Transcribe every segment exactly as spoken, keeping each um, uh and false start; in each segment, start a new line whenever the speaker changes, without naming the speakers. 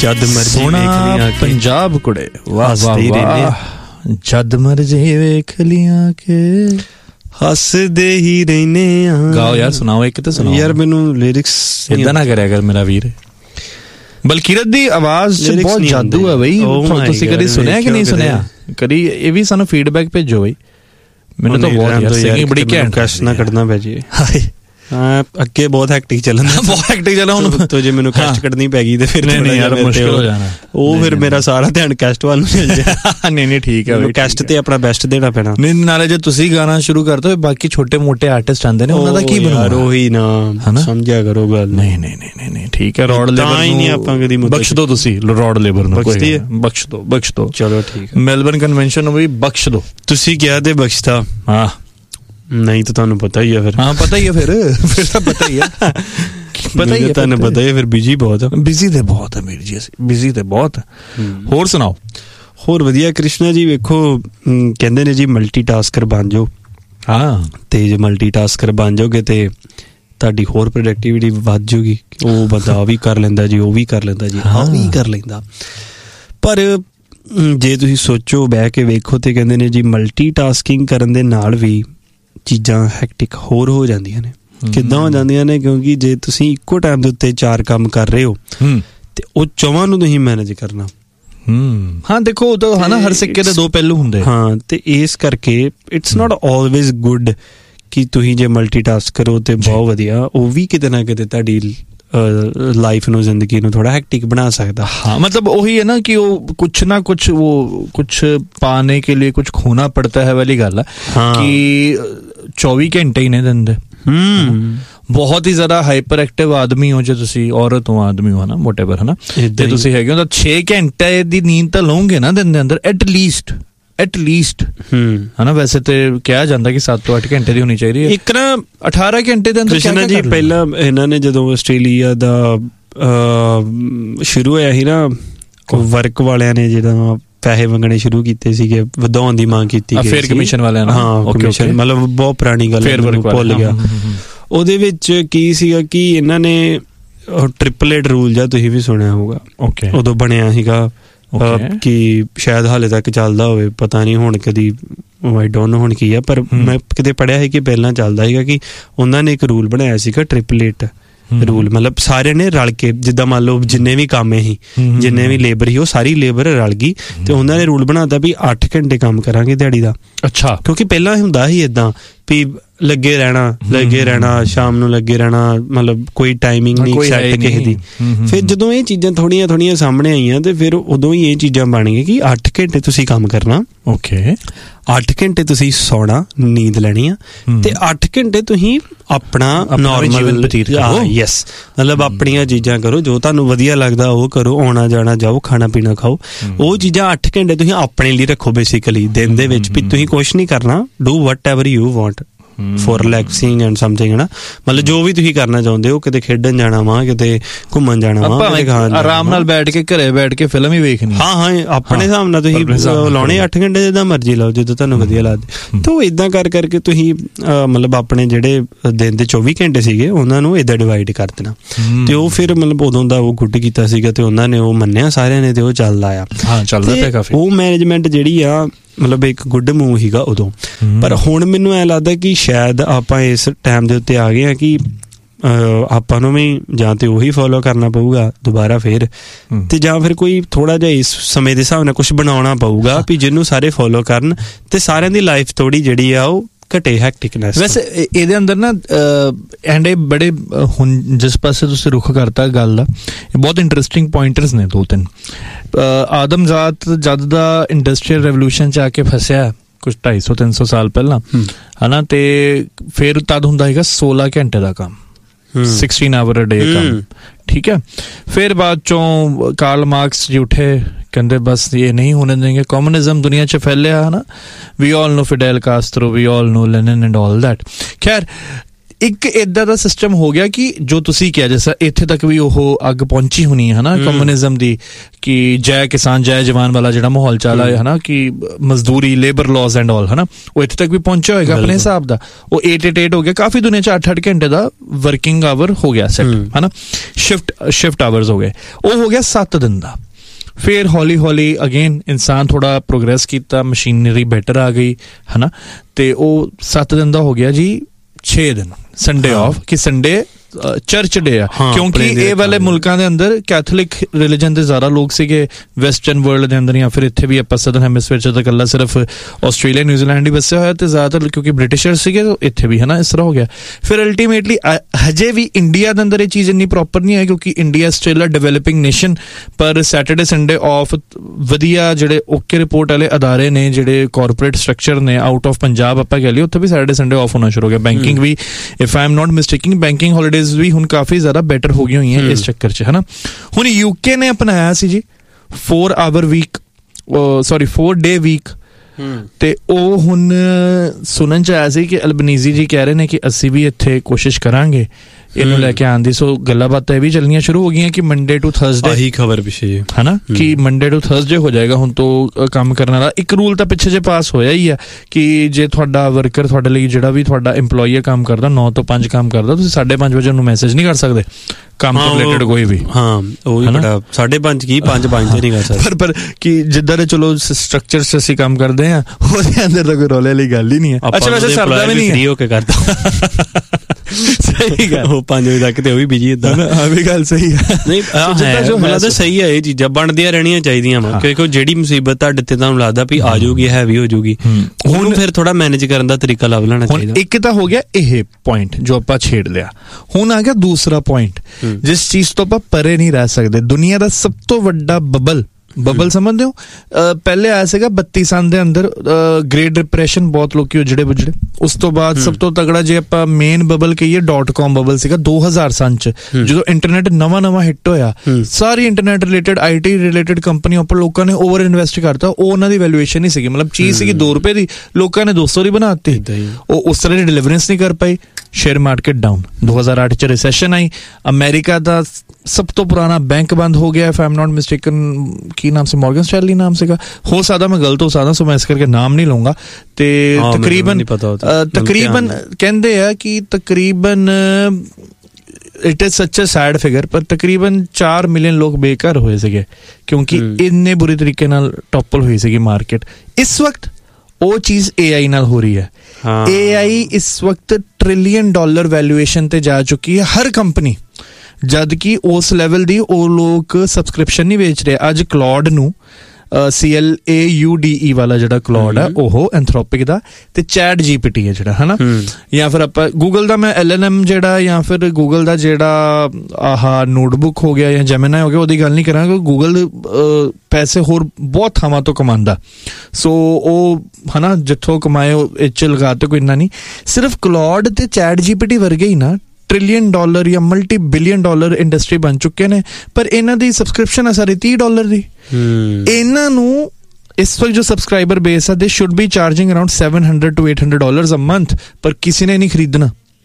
ਜਦ ਮਰਜੀ ਵੇਖ ਲੀਆਂ
ਪੰਜਾਬ ਕੁੜੇ, ਵਾਹ ਵਾਹ ਵਾਹ, ਜਦ ਮਰਜੀ ਵੇਖ ਲੀਆਂ ਕੇ
ਹੱਸਦੇ ਹੀ ਰਹਿਨੇ ਆ।
ਗਾਓ ਯਾਰ, ਸੁਣਾਓ ਇੱਕ ਤੇ ਸੁਣਾਓ
ਯਾਰ। ਮੈਨੂੰ ਲਿਰਿਕਸ
ਏਦਾਂ ਨਾ ਕਰਿਆ ਕਰ ਮੇਰਾ ਵੀਰ। ਬਲਕੀਰਤ ਦੀ ਆਵਾਜ਼ ਚ ਬਹੁਤ ਜਾਦੂ ਹੈ ਬਈ। ਤੁਸੀਂ ਕਦੀ ਸੁਣਿਆ ਕਿ ਨਹੀਂ ਸੁਣਿਆ? ਕਦੀ ਇਹ ਵੀ ਸਾਨੂੰ ਫੀਡਬੈਕ ਭੇਜੋ ਬਈ। ਮੈਨੂੰ ਤਾਂ ਬਹੁਤ ਯਾਰ ਸਿੰਗਿੰਗ ਬੜੀ ਘੈਂਟ।
ਕੈਸ਼ ਨਾ ਕੱਢਣਾ ਪੈ ਜੇ। ਹਾਂ, ਅੱਗੇ ਬਹੁਤ ਹੈਕਟਿਕ ਚੱਲਣ
ਬਹੁਤ ਹੈਕਟਿਕ ਚੱਲਣ ਹੁਣ ਤੋਂ। ਜੇ
ਮੈਨੂੰ ਕੈਸਟ ਕੱਢਣੀ ਪੈ ਗਈ ਤੇ ਫਿਰ
ਨਹੀਂ ਯਾਰ ਮੁਸ਼ਕਿਲ ਹੋ ਜਾਣਾ।
ਉਹ ਫਿਰ ਮੇਰਾ ਸਾਰਾ ਧਿਆਨ ਕੈਸਟ ਵੱਲ ਨੂੰ ਚੱਲ ਜਾਏ। ਨਹੀਂ ਨਹੀਂ ਠੀਕ ਹੈ, ਕੈਸਟ ਤੇ ਆਪਣਾ ਬੈਸਟ ਦੇਣਾ ਪੈਣਾ। ਨਹੀਂ ਨਾਲੇ ਜੇ ਤੁਸੀਂ ਗਾਣਾ ਸ਼ੁਰੂ ਕਰ ਦੋ, ਬਾਕੀ ਛੋਟੇ ਮੋਟੇ ਆਰਟਿਸਟ ਆਉਂਦੇ ਨੇ, ਉਹਨਾਂ ਦਾ ਕੀ ਬਣੂਗਾ? ਉਹੀ ਨਾ ਸਮਝਿਆ ਕਰੋ ਗੱਲ। ਨਹੀਂ ਨਹੀਂ ਨਹੀਂ ਨਹੀਂ ਠੀਕ ਹੈ। ਰੋਡ ਲੇਬਰ ਹੀ ਨਹੀਂ ਆਪਾਂ ਕਦੀ ਬਖਸ਼ ਦੋ। ਤੁਸੀਂ ਰੋਡ ਲੇਬਰ ਨੂੰ ਬਖਸ਼ ਦੋ, ਬਖਸ਼ ਦੋ। ਚਲੋ ਠੀਕ। ਮੈਲਬਰਨ ਕਨਵੈਨਸ਼ਨ ਨੂੰ ਵੀ ਬਖਸ਼ ਦੋ। ਤੁਸੀਂ ਕਿਹਾ ਤੇ ਬਖਸ਼ਤਾ। ਹਾਂ ਨਹੀਂ ਤਾਂ ਤੁਹਾਨੂੰ ਪਤਾ ਹੀ ਆ ਫਿਰ। ਹਾਂ ਪਤਾ ਹੀ ਆ ਫਿਰ ਫਿਰ ਤਾਂ ਪਤਾ ਹੀ ਆ ਪਤਾ ਹੀ ਆ ਤੁਹਾਨੂੰ ਪਤਾ ਹੀ। ਫਿਰ ਬਿਜੀ ਬਹੁਤ ਆ। ਬਿਜੀ ਤੇ ਬਹੁਤ ਆ ਵੀਰ ਜੀ, ਅਸੀਂ ਬਿਜੀ ਤੇ ਬਹੁਤ। ਹੋਰ ਸੁਣਾਓ? ਹੋਰ ਵਧੀਆ ਕ੍ਰਿਸ਼ਨਾ ਜੀ। ਵੇਖੋ ਕਹਿੰਦੇ ਨੇ ਜੀ ਮਲਟੀ ਟਾਸਕਰ ਬਣ ਜਾਓ। ਹਾਂ, ਤੇ ਜੇ ਮਲਟੀ ਟਾਸਕਰ ਬਣ ਜਾਓਗੇ ਤੇ ਤੁਹਾਡੀ ਹੋਰ ਪ੍ਰੋਡਕਟੀਵਿਟੀ ਵੱਧ ਜਾਊਗੀ। ਉਹ ਬੰਦਾ ਆ ਵੀ ਕਰ ਲੈਂਦਾ ਜੀ, ਉਹ ਵੀ ਕਰ ਲੈਂਦਾ ਜੀ, ਆਹ ਵੀ ਕਰ ਲੈਂਦਾ। ਪਰ ਜੇ ਤੁਸੀਂ ਸੋਚੋ, ਬਹਿ ਕੇ ਵੇਖੋ, ਤੇ ਕਹਿੰਦੇ ਨੇ ਜੀ ਮਲਟੀ ਟਾਸਕਿੰਗ ਕਰਨ ਦੇ ਨਾਲ ਵੀ ਚੀਜ਼ਾਂ ਹੈਕਟਿਕ ਹੋਰ ਹੋ ਜਾਂਦੀਆਂ ਨੇ। ਕਿੱਦਾਂ ਹੋ ਜਾਂਦੀਆਂ ਨੇ? ਕਿਉਂਕਿ ਜੇ ਤੁਸੀਂ ਇੱਕੋ ਟਾਈਮ ਦੇ ਉੱਤੇ ਚਾਰ ਕੰਮ ਕਰ ਰਹੇ ਹੋ ਤੇ ਉਹ ਚੌਵਾਂ ਨੂੰ ਤੁਸੀਂ ਮੈਨੇਜ ਕਰਨਾ। ਹਾਂ ਦੇਖੋ, ਉਹ ਤਾਂ ਹੈ ਨਾ, ਹਰ ਸਿੱਕੇ ਦੇ ਦੋ ਪਹਿਲੂ ਹੁੰਦੇ। ਹਾਂ, ਤੇ ਇਸ ਕਰਕੇ ਇਟਸ ਨਾਟ ਆਲਵੇਜ਼ ਗੁੱਡ ਕਿ ਤੁਸੀਂ ਜੇ ਮਲਟੀ ਟਾਸਕ ਕਰੋ ਤੇ ਬਹੁਤ ਵਧੀਆ। ਉਹ ਵੀ ਕਿਤੇ ਨਾ ਕਿਤੇ ਤੁਹਾਡੀ ਲਾਈਫ ਨੂੰ, ਜ਼ਿੰਦਗੀ ਨੂੰ ਥੋੜਾ ਹੈਕਟਿਕ ਬਣਾ ਸਕਦਾ। ਹਾਂ ਮਤਲਬ ਉਹੀ ਹੈ ਨਾ ਕਿ ਉਹ ਕੁਛ ਨਾ ਕੁਛ ਉਹ ਕੁਛ ਪਾने के लिए कुछ खोना पड़ता है वाली ਗੱਲ ਹੈ ਕਿ ਚੌਵੀ ਘੰਟੇ ਹੀ ਨਹੀਂ ਦਿੰਦੇ। ਬਹੁਤ ਹੀ ਜ਼ਿਆਦਾ ਹਾਈਪਰ ਐਕਟਿਵ ਆਦਮੀ ਹੋ, ਜੇ ਤੁਸੀਂ ਔਰਤ ਹੋ, ਆਦਮੀ ਹੋ ਨਾ, ਮੋਟੇ ਪਰ ਹੈ ਨਾ, ਤੇ ਤੁਸੀਂ ਹੈਗੇ ਹੋ ਤਾਂ ਛੇ ਘੰਟੇ ਦੀ ਨੀਂਦ ਤਾਂ ਲਓਗੇ ਨਾ ਦਿਨ ਦੇ ਅੰਦਰ ਐਟ ਲੀਸਟ ਐਟ ਲੀਸਟ ਹੈ ਨਾ। ਵੈਸੇ ਤੇ ਕਿਹਾ ਜਾਂਦਾ ਕਿ ਸੱਤ ਤੋਂ ਅੱਠ ਘੰਟੇ ਦੀ ਹੋਣੀ ਚਾਹੀਦੀ ਹੈ। ਇੱਕ ਨਾ ਅਠਾਰਾਂ ਘੰਟੇ ਦੇ ਅੰਦਰ ਕ੍ਰਿਸ਼ਨਾ ਜੀ। ਪਹਿਲਾਂ ਇਹਨਾਂ ਨੇ ਜਦੋਂ ਆਸਟ੍ਰੇਲੀਆ ਦਾ ਸ਼ੁਰੂ ਹੋਇਆ ਸੀ ਨਾ, ਵਰਕ ਵਾਲਿਆਂ ਨੇ ਜਿਹੜਾ ਪੈਸੇ ਮੰਗਣੇ ਸ਼ੁਰੂ ਕੀਤੇ ਸੀਗੇ, ਵਧਾਉਣ ਦੀ ਮੰਗ ਕੀਤੀ ਗਈ। ਫਿਰ ਕਮਿਸ਼ਨ ਵਾਲਿਆਂ ਨੇ। ਹਾਂ ਕਮਿਸ਼ਨ, ਮਤਲਬ ਬਹੁਤ ਪੁਰਾਣੀ ਗੱਲ, ਭੁੱਲ ਗਿਆ। ਉਹਦੇ ਵਿੱਚ ਕੀ ਸੀਗਾ ਕਿ ਇਹਨਾਂ ਨੇ ਟ੍ਰਿਪਲੇਟ ਰੂਲ ਜਾਂ ਤੁਸੀਂ ਵੀ ਸੁਣਿਆ ਹੋਊਗਾ, ਉਦੋਂ ਬਣਿਆ ਸੀਗਾ ਕਿ ਸ਼ਾਇਦ ਹਾਲੇ ਤੱਕ ਚੱਲਦਾ ਹੋਵੇ, ਪਤਾ ਨਹੀਂ ਹੁਣ ਕਦੀ, ਆਈ ਡੋਂਟ ਨੋ ਹੁਣ ਕੀ ਆ। ਪਰ ਮੈਂ ਕਿਤੇ ਪੜ੍ਹਿਆ ਸੀ ਕਿ ਪਹਿਲਾਂ ਚੱਲਦਾ ਸੀਗਾ ਕਿ ਉਹਨਾਂ ਨੇ ਇੱਕ ਰੂਲ ਬਣਾਇਆ ਸੀਗਾ, ਟ੍ਰਿਪਲੇਟ ਰੂਲ। ਮਤਲਬ ਸਾਰਿਆਂ ਨੇ ਰਲ ਕੇ, ਜਿੱਦਾਂ ਮੰਨ ਲਓ ਜਿੰਨੇ ਵੀ ਕੰਮ ਸੀ, ਜਿੰਨੇ ਵੀ ਲੇਬਰ ਸੀ, ਉਹ ਸਾਰੀ ਲੇਬਰ ਰਲ ਗਈ ਤੇ ਉਹਨਾਂ ਨੇ ਰੂਲ ਬਣਾਤਾ ਵੀ ਅੱਠ ਘੰਟੇ ਕੰਮ ਕਰਾਂਗੇ ਦਿਹਾੜੀ ਦਾ। ਅੱਛਾ। ਕਿਉਂਕਿ ਪਹਿਲਾਂ ਹੁੰਦਾ ਸੀ ਏਦਾਂ ਵੀ ਲੱਗੇ ਰਹਿਣਾ ਲੱਗੇ ਰਹਿਣਾ ਸ਼ਾਮ ਨੂੰ ਲੱਗੇ ਰਹਿਣਾ, ਮਤਲਬ ਕੋਈ ਟਾਈਮਿੰਗ ਨਹੀਂ ਸੈੱਟ ਕਿਸੇ ਦੀ। ਫਿਰ ਜਦੋਂ ਇਹ ਚੀਜ਼ਾਂ ਥੋੜੀਆਂ ਥੋੜੀਆਂ ਸਾਹਮਣੇ ਆਈਆਂ ਤੇ ਫਿਰ ਉਦੋਂ ਹੀ ਇਹ ਚੀਜ਼ਾਂ ਬਣ ਗਈਆਂ ਕਿ ਅੱਠ ਘੰਟੇ ਤੁਸੀਂ ਕੰਮ ਕਰਨਾ। ਓਕੇ। ਅੱਠ ਘੰਟੇ ਤੁਸੀਂ ਸੌਣਾ, ਨੀਂਦ ਲੈਣੀ ਆ, ਤੇ ਅੱਠ ਘੰਟੇ ਤੁਸੀਂ ਆਪਣਾ ਨੋਰਮਲ ਬਤੀਤ ਕਰੋ। ਯੈਸ, ਮਤਲਬ ਆਪਣੀਆਂ ਚੀਜ਼ਾਂ ਕਰੋ, ਜੋ ਤੁਹਾਨੂੰ ਵਧੀਆ ਲੱਗਦਾ ਉਹ ਕਰੋ, ਆਉਣਾ ਜਾਣਾ ਜਾਓ, ਖਾਣਾ ਪੀਣਾ ਖਾਓ। ਉਹ ਚੀਜ਼ਾਂ ਅੱਠ ਘੰਟੇ ਤੁਸੀਂ ਆਪਣੇ ਲਈ ਰੱਖੋ ਬੇਸਿਕਲੀ ਦਿਨ ਦੇ ਵਿੱਚ, ਵੀ ਤੁਸੀਂ ਕੁਛ ਨਹੀਂ ਕਰਨਾ। Do what ever you want four relaxing and something, ਹੈ ਨਾ। ਮਤਲਬ ਜੋ ਵੀ ਤੁਸੀਂ ਕਰਨਾ ਚਾਹੁੰਦੇ ਹੋ, ਕਿਤੇ ਖੇਡਣ ਜਾਣਾ ਵਾ, ਕਿਤੇ ਘੁੰਮਣ ਜਾਣਾ ਵਾ, ਆਰਾਮ ਨਾਲ ਬੈਠ ਕੇ ਘਰੇ ਬੈਠ ਕੇ ਫਿਲਮ ਹੀ ਵੇਖਣੀ। ਹਾਂ ਹਾਂ, ਆਪਣੇ ਹਿਸਾਬ ਨਾਲ ਤੁਸੀਂ ਲਾਉਣੇ ਅੱਠ ਘੰਟੇ, ਜਿੱਦਾਂ ਮਰਜ਼ੀ ਲਾਓ, ਜਦੋਂ ਤੁਹਾਨੂੰ ਵਧੀਆ ਲੱਗਦਾ। ਤਾਂ ਉਹ ਏਦਾਂ ਕਰ ਕਰਕੇ ਤੁਸੀਂ ਮਤਲਬ ਆਪਣੇ ਜਿਹੜੇ ਦਿਨ ਦੇ ਚੌਵੀ ਘੰਟੇ ਸੀਗੇ ਉਹਨਾਂ ਨੂੰ ਏਦਾਂ ਡਿਵਾਈਡ ਕਰ ਦੇਣਾ। ਤੇ ਉਹ ਫਿਰ ਮਤਲਬ ਉਦੋਂ ਦਾ ਉਹ ਗੁੱਡ ਕੀਤਾ ਸੀਗਾ ਤੇ ਉਹਨਾਂ ਨੇ ਉਹ ਮੰਨਿਆ ਸਾਰਿਆਂ ਨੇ, ਤੇ ਉਹ ਚੱਲਦਾ ਆ। ਹਾਂ ਚੱਲਦਾ ਪਿਆ ਕਾਫੀ। ਉਹ ਮੈਨੇਜਮੈਂਟ ਜਿਹੜੀ ਆ, ਮਤਲਬ ਇੱਕ ਗੁੱਡ ਮੂਵ ਸੀਗਾ ਉਦੋਂ। ਪਰ ਹੁਣ ਮੈਨੂੰ ਐਂ ਲੱਗਦਾ ਕਿ ਸ਼ਾਇਦ ਆਪਾਂ ਇਸ ਟਾਈਮ ਦੇ ਉੱਤੇ ਆ ਗਏ ਹਾਂ ਕਿ ਆਪਾਂ ਨੂੰ ਵੀ ਜਾਂ ਤੇ ਉਹੀ ਫੋਲੋ ਕਰਨਾ ਪਊਗਾ ਦੁਬਾਰਾ ਫਿਰ, ਤੇ ਜਾਂ ਫਿਰ ਕੋਈ ਥੋੜਾ ਜਿਹਾ ਇਸ ਸਮੇਂ ਦੇ ਹਿਸਾਬ ਨਾਲ ਕੁਛ ਬਣਾਉਣਾ ਪਊਗਾ ਵੀ ਜਿਹਨੂੰ ਸਾਰੇ ਫੋਲੋ ਕਰਨ ਤੇ ਸਾਰਿਆਂ ਦੀ ਲਾਈਫ ਥੋੜੀ ਜਿਹੜੀ ਆ ਉਹ ਘਟੇ ਹੈਕਟਿਕਨੈਸ। ਵੈਸੇ ਇਹਦੇ ਅੰਦਰ ਨਾ ਐਂਡ ਇਹ ਬੜੇ ਹੁਣ ਜਿਸ ਪਾਸੇ ਤੁਸੀਂ ਰੁਖ ਕਰਤਾ ਗੱਲ ਦਾ, ਇਹ ਬਹੁਤ ਇੰਟਰਸਟਿੰਗ ਪੁਆਇੰਟਰਸ ਨੇ ਦੋ ਤਿੰਨ। ਆਦਮਜ਼ਾਤ ਜਦ ਦਾ ਇੰਡਸਟਰੀਅਲ ਰੈਵੋਲੂਸ਼ਨ 'ਚ ਆ ਕੇ ਫਸਿਆ ਕੁਛ ਢਾਈ ਸੌ ਤਿੰਨ ਸੌ ਸਾਲ ਪਹਿਲਾਂ, ਹੈ ਨਾ, ਤੇ ਫਿਰ ਤਦ ਹੁੰਦਾ ਸੀਗਾ ਸੋਲਾਂ ਘੰਟੇ ਦਾ ਕੰਮ, ਸਿਕਸਟੀਨ ਆਵਰ ਅ ਡੇ ਕੰਮ। ਠੀਕ ਹੈ। ਫਿਰ ਬਾਅਦ ਚੋਂ ਕਾਰਲ ਮਾਰਕਸ ਜੀ ਉੱਠੇ, ਕਹਿੰਦੇ ਬਸ ਇਹ ਨਹੀਂ ਹੋਣੇ ਦੇंगे, ਕਮਿਊਨਿਜ਼ਮ ਦੁਨੀਆ 'ਚ ਫੈਲਿਆ, ਹੈ ਨਾ। ਵੀ ਆਲ ਨੋ ਫਿਡੇਲ ਕਾਸਟਰੋ, ਵੀ ਆਲ ਨੋ ਲੈਨਿਨ ਐਂਡ ਆਲ ਦੈਟ। ਖੈਰ
ਇੱਕ ਇਦਾਂ ਦਾ ਸਿਸਟਮ ਹੋ ਗਿਆ ਕਿ ਜੋ ਤੁਸੀਂ ਕਿਹਾ ਜਿਸ ਇੱਥੇ ਤੱਕ ਵੀ ਉਹ ਅੱਗ ਪਹੁੰਚੀ ਹੋਣੀ ਹੈ ਹਨਾ ਕਮਿਊਨਿਜ਼ਮ ਦੀ ਕਿ ਜੈ ਕਿਸਾਨ ਜੈ ਜਵਾਨ ਵਾਲਾ ਜਿਹੜਾ ਮਾਹੌਲ ਚੱਲ ਰਿਹਾ ਹਨਾ ਕਿ ਮਜ਼ਦੂਰੀ ਲੇਬਰ ਲਾਜ਼ ਐਂਡ ਆਲ ਹਨਾ ਉਹ ਇੱਥੇ ਤੱਕ ਵੀ ਪਹੁੰਚਿਆ ਹੋਏਗਾ ਆਪਣੇ ਹਿਸਾਬ ਦਾ ਉਹ eight eight eight ਹੋ ਗਿਆ ਕਾਫੀ ਦੁਨੀਆ ਚ ਅੱਠ ਅੱਠ ਘੰਟੇ ਦਾ ਵਰਕਿੰਗ ਆਵਰ ਹੋ ਗਿਆ ਸੈਟ ਹਨਾ ਸ਼ਿਫਟ ਸ਼ਿਫਟ ਆਵਰਸ ਹੋ ਗਏ ਉਹ ਹੋ ਗਿਆ ਸੱਤ ਦਿਨ ਦਾ ਫਿਰ ਹੌਲੀ ਹੌਲੀ ਅਗੇਨ ਇਨਸਾਨ ਥੋੜਾ ਪ੍ਰੋਗਰੈਸ ਕੀਤਾ ਮਸ਼ੀਨਰੀ ਬੈਟਰ ਆ ਗਈ ਹਨਾ ਤੇ ਉਹ ਸੱਤ ਦਿਨ ਦਾ ਹੋ ਗਿਆ ਜੀ ਛੇ ਦਿਨ ਸੰਡੇ ਆਫ ਕਿ ਸੰਡੇ ਚਰਚ ਡੇ ਆ ਕਿਉਂਕਿ ਇਹ ਵਾਲੇ ਮੁਲਕਾਂ ਦੇ ਅੰਦਰ ਕੈਥੋਲਿਕ ਰਿਲੀਜਨ ਦੇ ਜ਼ਿਆਦਾ ਲੋਕ ਸੀਗੇ ਵੈਸਟਰਨ ਵਰਲਡ ਦੇ ਅੰਦਰ ਜਾਂ ਫਿਰ ਇੱਥੇ ਵੀ ਆਪਾਂ ਸਦਰਨ ਹੈਮਿਸਫੀਅਰ ਚ ਤਾਂ ਇਕੱਲਾ ਸਿਰਫ ਆਸਟ੍ਰੇਲੀਆ ਨਿਊਜ਼ੀਲੈਂਡ ਹੀ ਵਸਿਆ ਹੋਇਆ ਤੇ ਜ਼ਿਆਦਾਤਰ ਕਿਉਂਕਿ ਬ੍ਰਿਟਿਸ਼ਰ ਸੀਗੇ ਇੱਥੇ ਵੀ ਹਨਾ ਇਸ ਤਰ੍ਹਾਂ ਹੋ ਗਿਆ ਫਿਰ ਅਲਟੀਮੇਟਲੀ ਹਜੇ ਵੀ ਇੰਡੀਆ ਦੇ ਅੰਦਰ ਇਹ ਚੀਜ਼ ਇੰਨੀ ਪ੍ਰੋਪਰ ਨਹੀਂ ਹੈ ਕਿਉਂਕਿ ਇੰਡੀਆ ਸਟਿਲ ਅ ਡਿਵੈਲਪਿੰਗ ਨੇਸ਼ਨ ਪਰ ਸੈਟਰਡੇ ਸੰਡੇ ਆਫ ਵਧੀਆ ਜਿਹੜੇ ਓਕੇ ਰਿਪੋਰਟ ਵਾਲੇ ਅਦਾਰੇ ਨੇ ਜਿਹੜੇ ਕਾਰਪੋਰੇਟ ਸਟਰਕਚਰ ਨੇ ਆਊਟ ਆਫ ਪੰਜਾਬ ਆਪਾਂ ਕਹਿ ਲਈਏ ਉੱਥੇ ਵੀ ਸੈਟਰਡੇ ਸੰਡੇ ਆਫ ਹੋਣਾ ਸ਼ੁਰੂ ਹੋ ਗਿਆ banking we if I am not ਮਿਸਟੇਕਿੰਗ banking holiday ਵੀ ਹੁਣ ਕਾਫੀ ਜ਼ਿਆਦਾ ਬੈਟਰ ਹੋ ਗਈ ਹੋਈਆਂ ਇਸ ਚੱਕਰ ਚ ਹਨਾ ਹੁਣ ਯੂਕੇ ਨੇ ਅਪਣਾਇਆ ਸੀ ਜੀ four hour week sorry four day week ਤੇ ਉਹ ਹੁਣ ਸੁਣਨ ਚ ਆਇਆ ਸੀ ਕਿ ਅਲਬਨੀਜ਼ੀ ਜੀ ਕਹਿ ਰਹੇ ਨੇ ਕਿ ਅਸੀਂ ਵੀ ਇੱਥੇ ਕੋਸ਼ਿਸ਼ ਕਰਾਂਗੇ ਇਹਨੂੰ ਲੈ ਕੇ ਆਉਣ ਦੀ ਸੋ ਗੱਲਾਂ ਬਾਤਾਂ ਇਹ ਵੀ ਚੱਲਣੀਆਂ ਸ਼ੁਰੂ ਹੋ ਗਈਆਂ ਕਿ ਮੰਡੇ ਟੂ ਥਰਸਡੇ
ਆਹੀ ਖਬਰ ਪਿੱਛੇ
ਹਨਾ ਕਿ ਮੰਡੇ ਟੂ ਥਰਸਡੇ ਹੋ ਜਾਏਗਾ ਹੁਣ ਤੋਂ ਕੰਮ ਕਰਨ ਵਾਲਾ ਇੱਕ ਰੂਲ ਤਾਂ ਪਿੱਛੇ ਜੇ ਪਾਸ ਹੋਇਆ ਹੀ ਆ ਕਿ ਜੇ ਤੁਹਾਡਾ ਵਰਕਰ ਤੁਹਾਡੇ ਲਈ ਜਿਹੜਾ ਵੀ ਤੁਹਾਡਾ EMPLOYE ਹੈ ਕੰਮ ਕਰਦਾ ਨੌ ਤੋਂ ਪੰਜ ਕੰਮ ਕਰਦਾ ਤੁਸੀਂ ਸਾਢੇ ਪੰਜ ਵਜੇ ਉਹਨੂੰ ਮੈਸੇਜ ਨਹੀਂ ਕਰ ਸਕਦੇ ਕੰਮ ਤੋਂ ਰਿਲੇਟਡ ਕੋਈ ਵੀ
ਹਾਂ ਉਹ ਵੀ ਬੜਾ ਸਾਢੇ ਪੰਜ ਕੀ ਪੰਜ ਪੰਜ ਤੇ ਨਹੀਂ ਕਰ ਸਕਦੇ
ਪਰ ਪਰ ਕਿ ਜਿੱਦਾਂ ਦੇ ਚਲੋ ਸਟਰਕਚਰ ਚ ਅਸੀਂ ਕੰਮ ਕਰਦੇ ਆ ਉਹਦੇ ਅੰਦਰ ਤਾਂ ਕੋਈ ਰੌਲੇ ਵਾਲੀ ਗੱਲ ਹੀ ਨਹੀਂ ਹੈ ਅੱਛਾ ਵੈਸੇ ਸਰਦਾ ਵੀ ਨਹੀਂ ਫ੍ਰੀ ਹੋ ਕੇ ਕਰਦਾ ਸਹੀ ਗੱਲ ਉਹ ਪੰਜ ਵਜੇ ਤੱਕ ਤੇ ਉਹ ਵੀ ਬਿਜੀ ਇਦਾਂ ਆ ਵੀ ਗੱਲ ਸਹੀ ਹੈ ਨਹੀਂ
ਮੈਨੂੰ ਲੱਗਦਾ ਸਹੀ ਹੈ ਇਹ ਚੀਜ਼ਾਂ ਬਣਦੀਆਂ ਰਹਿਣੀਆਂ ਚਾਹੀਦੀਆਂ ਵਾ ਕਿਉਂਕਿ ਜਿਹੜੀ ਮੁਸੀਬਤ ਤੁਹਾਡੇ ਤੇ ਤੁਹਾਨੂੰ ਲੱਗਦਾ ਵੀ ਆ ਜਾਊਗੀ ਹੈਵੀ ਹੋ ਜਾਊਗੀ ਉਹਨੂੰ ਫਿਰ ਥੋੜਾ ਮੈਨੇਜ ਕਰਨ ਦਾ ਤਰੀਕਾ ਲੱਭ ਲੈਣਾ ਚਾਹੀਦਾ
ਇੱਕ ਤਾਂ ਹੋ ਗਿਆ ਇਹ ਪੁਆਇੰਟ ਜੋ ਆਪਾਂ ਛੇੜ ਲਿਆ ਹੁਣ ਆ ਗਿਆ ਦੂਸਰਾ ਪੁਆਇੰਟ ਜਿਸ ਚੀਜ਼ ਤੋਂ ਆਪਾਂ ਪਰੇ ਨਹੀਂ ਰਹਿ ਸਕਦੇ ਦੁਨੀਆ ਦਾ ਸਭ ਤੋਂ ਵੱਡਾ ਬਬਲ ਬਬਲ ਸਮਝਦੇ ਹੋ ਪਹਿਲੇ ਆਇਆ ਸੀਗਾ ਬੱਤੀ ਸੰਨ ਦੇ ਅੰਦਰ ਗ੍ਰੇਟ ਡਿਪਰੈਸ਼ਨ ਬਹੁਤ ਲੋਕੀ ਉਜੜੇ ਬੁਜੜੇ ਉਸ ਤੋਂ ਬਾਅਦ ਸਭ ਤੋਂ ਤਗੜਾ ਜੇ ਆਪਾਂ ਮੇਨ ਬਬਲ ਕਹੀਏ ਡਾਟ ਕਾਮ ਬਬਲ ਸੀਗਾ ਦੋ ਹਜ਼ਾਰ ਸੰਨ ਚ ਜਦੋਂ ਇੰਟਰਨੈਟ ਨਵਾਂ ਨਵਾਂ ਹਿੱਟ ਹੋਇਆ ਸਾਰੀ ਇੰਟਰਨੈਟ ਰਿਲੇਟਡ ਆਈਟੀ ਰਿਲੇਟਡ ਕੰਪਨੀਆਂ ਉੱਪਰ ਲੋਕਾਂ ਨੇ ਓਵਰ ਇਨਵੈਸਟ ਕਰਤਾ ਉਹ ਉਹਨਾਂ ਦੀ ਵੈਲੂਏਸ਼ਨ ਨਹੀਂ ਸੀਗੀ ਮਤਲਬ ਚੀਜ਼ ਸੀਗੀ ਦੋ ਰੁਪਏ ਦੀ ਲੋਕਾਂ ਨੇ ਦੋ ਸੌ ਦੀ ਬਣਾ ਦਿੱਤੀ ਉਹ ਉਸ ਤਰ੍ਹਾਂ ਦੀ ਡਿਲੀਵਰੈਂਸ ਨਹੀਂ ਕਰ ਪਾਈ ਸ਼ੇਅਰ ਮਾਰਕੀਟ ਡਾਊਨ ਦੋ ਹਜ਼ਾਰ ਅੱਠ ਚ ਰਿਸੈਸ਼ਨ ਆਈ ਅਮਰੀਕਾ ਦਾ ਸਭ ਤੋਂ ਪੁਰਾਣਾ ਬੈਂਕ ਬੰਦ ਹੋ ਗਿਆ if I am not mistaken ਕੀ ਨਾਮ ਸੀ ਮੋਰਗਨ ਸਟੈਨਲੀ ਨਾਮ ਸੀਗਾ ਹੋ ਸਕਦਾ ਮੈਂ ਗਲਤ ਹੋ ਸਕਦਾ ਸੋ ਮੈਂ ਇਸ ਕਰਕੇ ਨਾਮ ਨਹੀਂ ਲਊਂਗਾ ਤੇ ਤਕਰੀਬਨ ਤਕਰੀਬਨ ਕਹਿੰਦੇ ਆ ਕਿ ਤਕਰੀਬਨ ਇਟ ਇਜ਼ ਸੱਚ ਅ ਸੈਡ ਫਿਗਰ ਪਰ ਤਕਰੀਬਨ ਚਾਰ ਮਿਲੀਅਨ ਲੋਕ ਬੇਘਰ ਹੋਏ ਸੀਗੇ ਕਿਉਂਕਿ ਇੰਨੇ ਬੁਰੀ ਤਰੀਕੇ ਨਾਲ ਟੋਪਲ ਹੋਈ ਸੀਗੀ ਮਾਰਕੀਟ ਇਸ ਵਕਤ ਉਹ ਚੀਜ਼ ਏ ਆਈ ਨਾਲ ਹੋ ਰਹੀ ਹੈ ਏ ਆਈ ਇਸ ਵਕਤ ਟ੍ਰਿਲੀਅਨ ਡਾਲਰ ਵੈਲੂਏਸ਼ਨ ਤੇ ਜਾ ਚੁੱਕੀ ਹੈ ਹਰ ਕੰਪਨੀ ਜਦ ਕਿ ਉਸ ਲੈਵਲ ਦੀ ਉਹ ਲੋਕ ਸਬਸਕ੍ਰਿਪਸ਼ਨ ਨਹੀਂ ਵੇਚ ਰਹੇ ਅੱਜ ਕਲਾਉਡ ਨੂੰ ਸੀ L A U D E ਵਾਲਾ ਜਿਹੜਾ ਕਲਾਉਡ ਹੈ ਉਹ ਐਂਥਰੋਪਿਕ ਦਾ ਤੇ ਚੈਟ ਜੀ ਪੀ ਟੀ ਹੈ ਜਿਹੜਾ ਹਨਾ ਜਾਂ ਫਿਰ ਆਪਾਂ ਗੂਗਲ ਦਾ ਮੈਂ ਐਲ ਐਲ ਐਮ ਜਿਹੜਾ ਜਾਂ ਫਿਰ ਗੂਗਲ ਦਾ ਜਿਹੜਾ ਆਹ ਨੋਟਬੁੱਕ ਹੋ ਗਿਆ ਜਾਂ ਜੈਮਿਨਾਈ ਹੋ ਗਿਆ ਉਹਦੀ ਗੱਲ ਨਹੀਂ ਕਰਾਂਗੇ ਗੂਗਲ ਪੈਸੇ ਹੋਰ ਬਹੁਤ ਥਾਵਾਂ ਤੋਂ ਕਮਾਉਂਦਾ ਸੋ ਉਹ ਹਨਾ ਜਿੱਥੋਂ ਕਮਾਏ ਇਹ ਚ ਲਗਾ ਤੇ ਕੋਈ ਇੰਨਾ ਨਹੀਂ ਸਿਰਫ ਕਲਾਉਡ ਤੇ ਚੈਟ ਜੀ ਪੀ ਟੀ ਵਰਗੇ ਹੀ ਨਾ ਟ੍ਰਿਲੀਅਨ ਡਾਲਰ ਜਾਂ ਮਲਟੀ ਬਿਲੀਅਨ ਡਾਲਰ ਇੰਡਸਟਰੀ ਬਣ ਚੁੱਕੇ ਨੇ ਪਰ ਇਹਨਾਂ ਦੀ ਸਬਸਕ੍ਰਿਪਸ਼ਨ ਹੈ ਸਾਰੀ ਤੀਹ ਡਾਲਰ ਦੀ ਇਹਨਾਂ ਨੂੰ ਇਸ ਵਕਤ ਜੋ ਸਬਸਕ੍ਰਾਈਬਰ ਬੇਸ ਹੈ ਦੇ should be charging around seven hundred to eight hundred dollars a month ਪਰ ਕਿਸੇ ਨੇ ਨਹੀਂ ਖਰੀਦਣਾ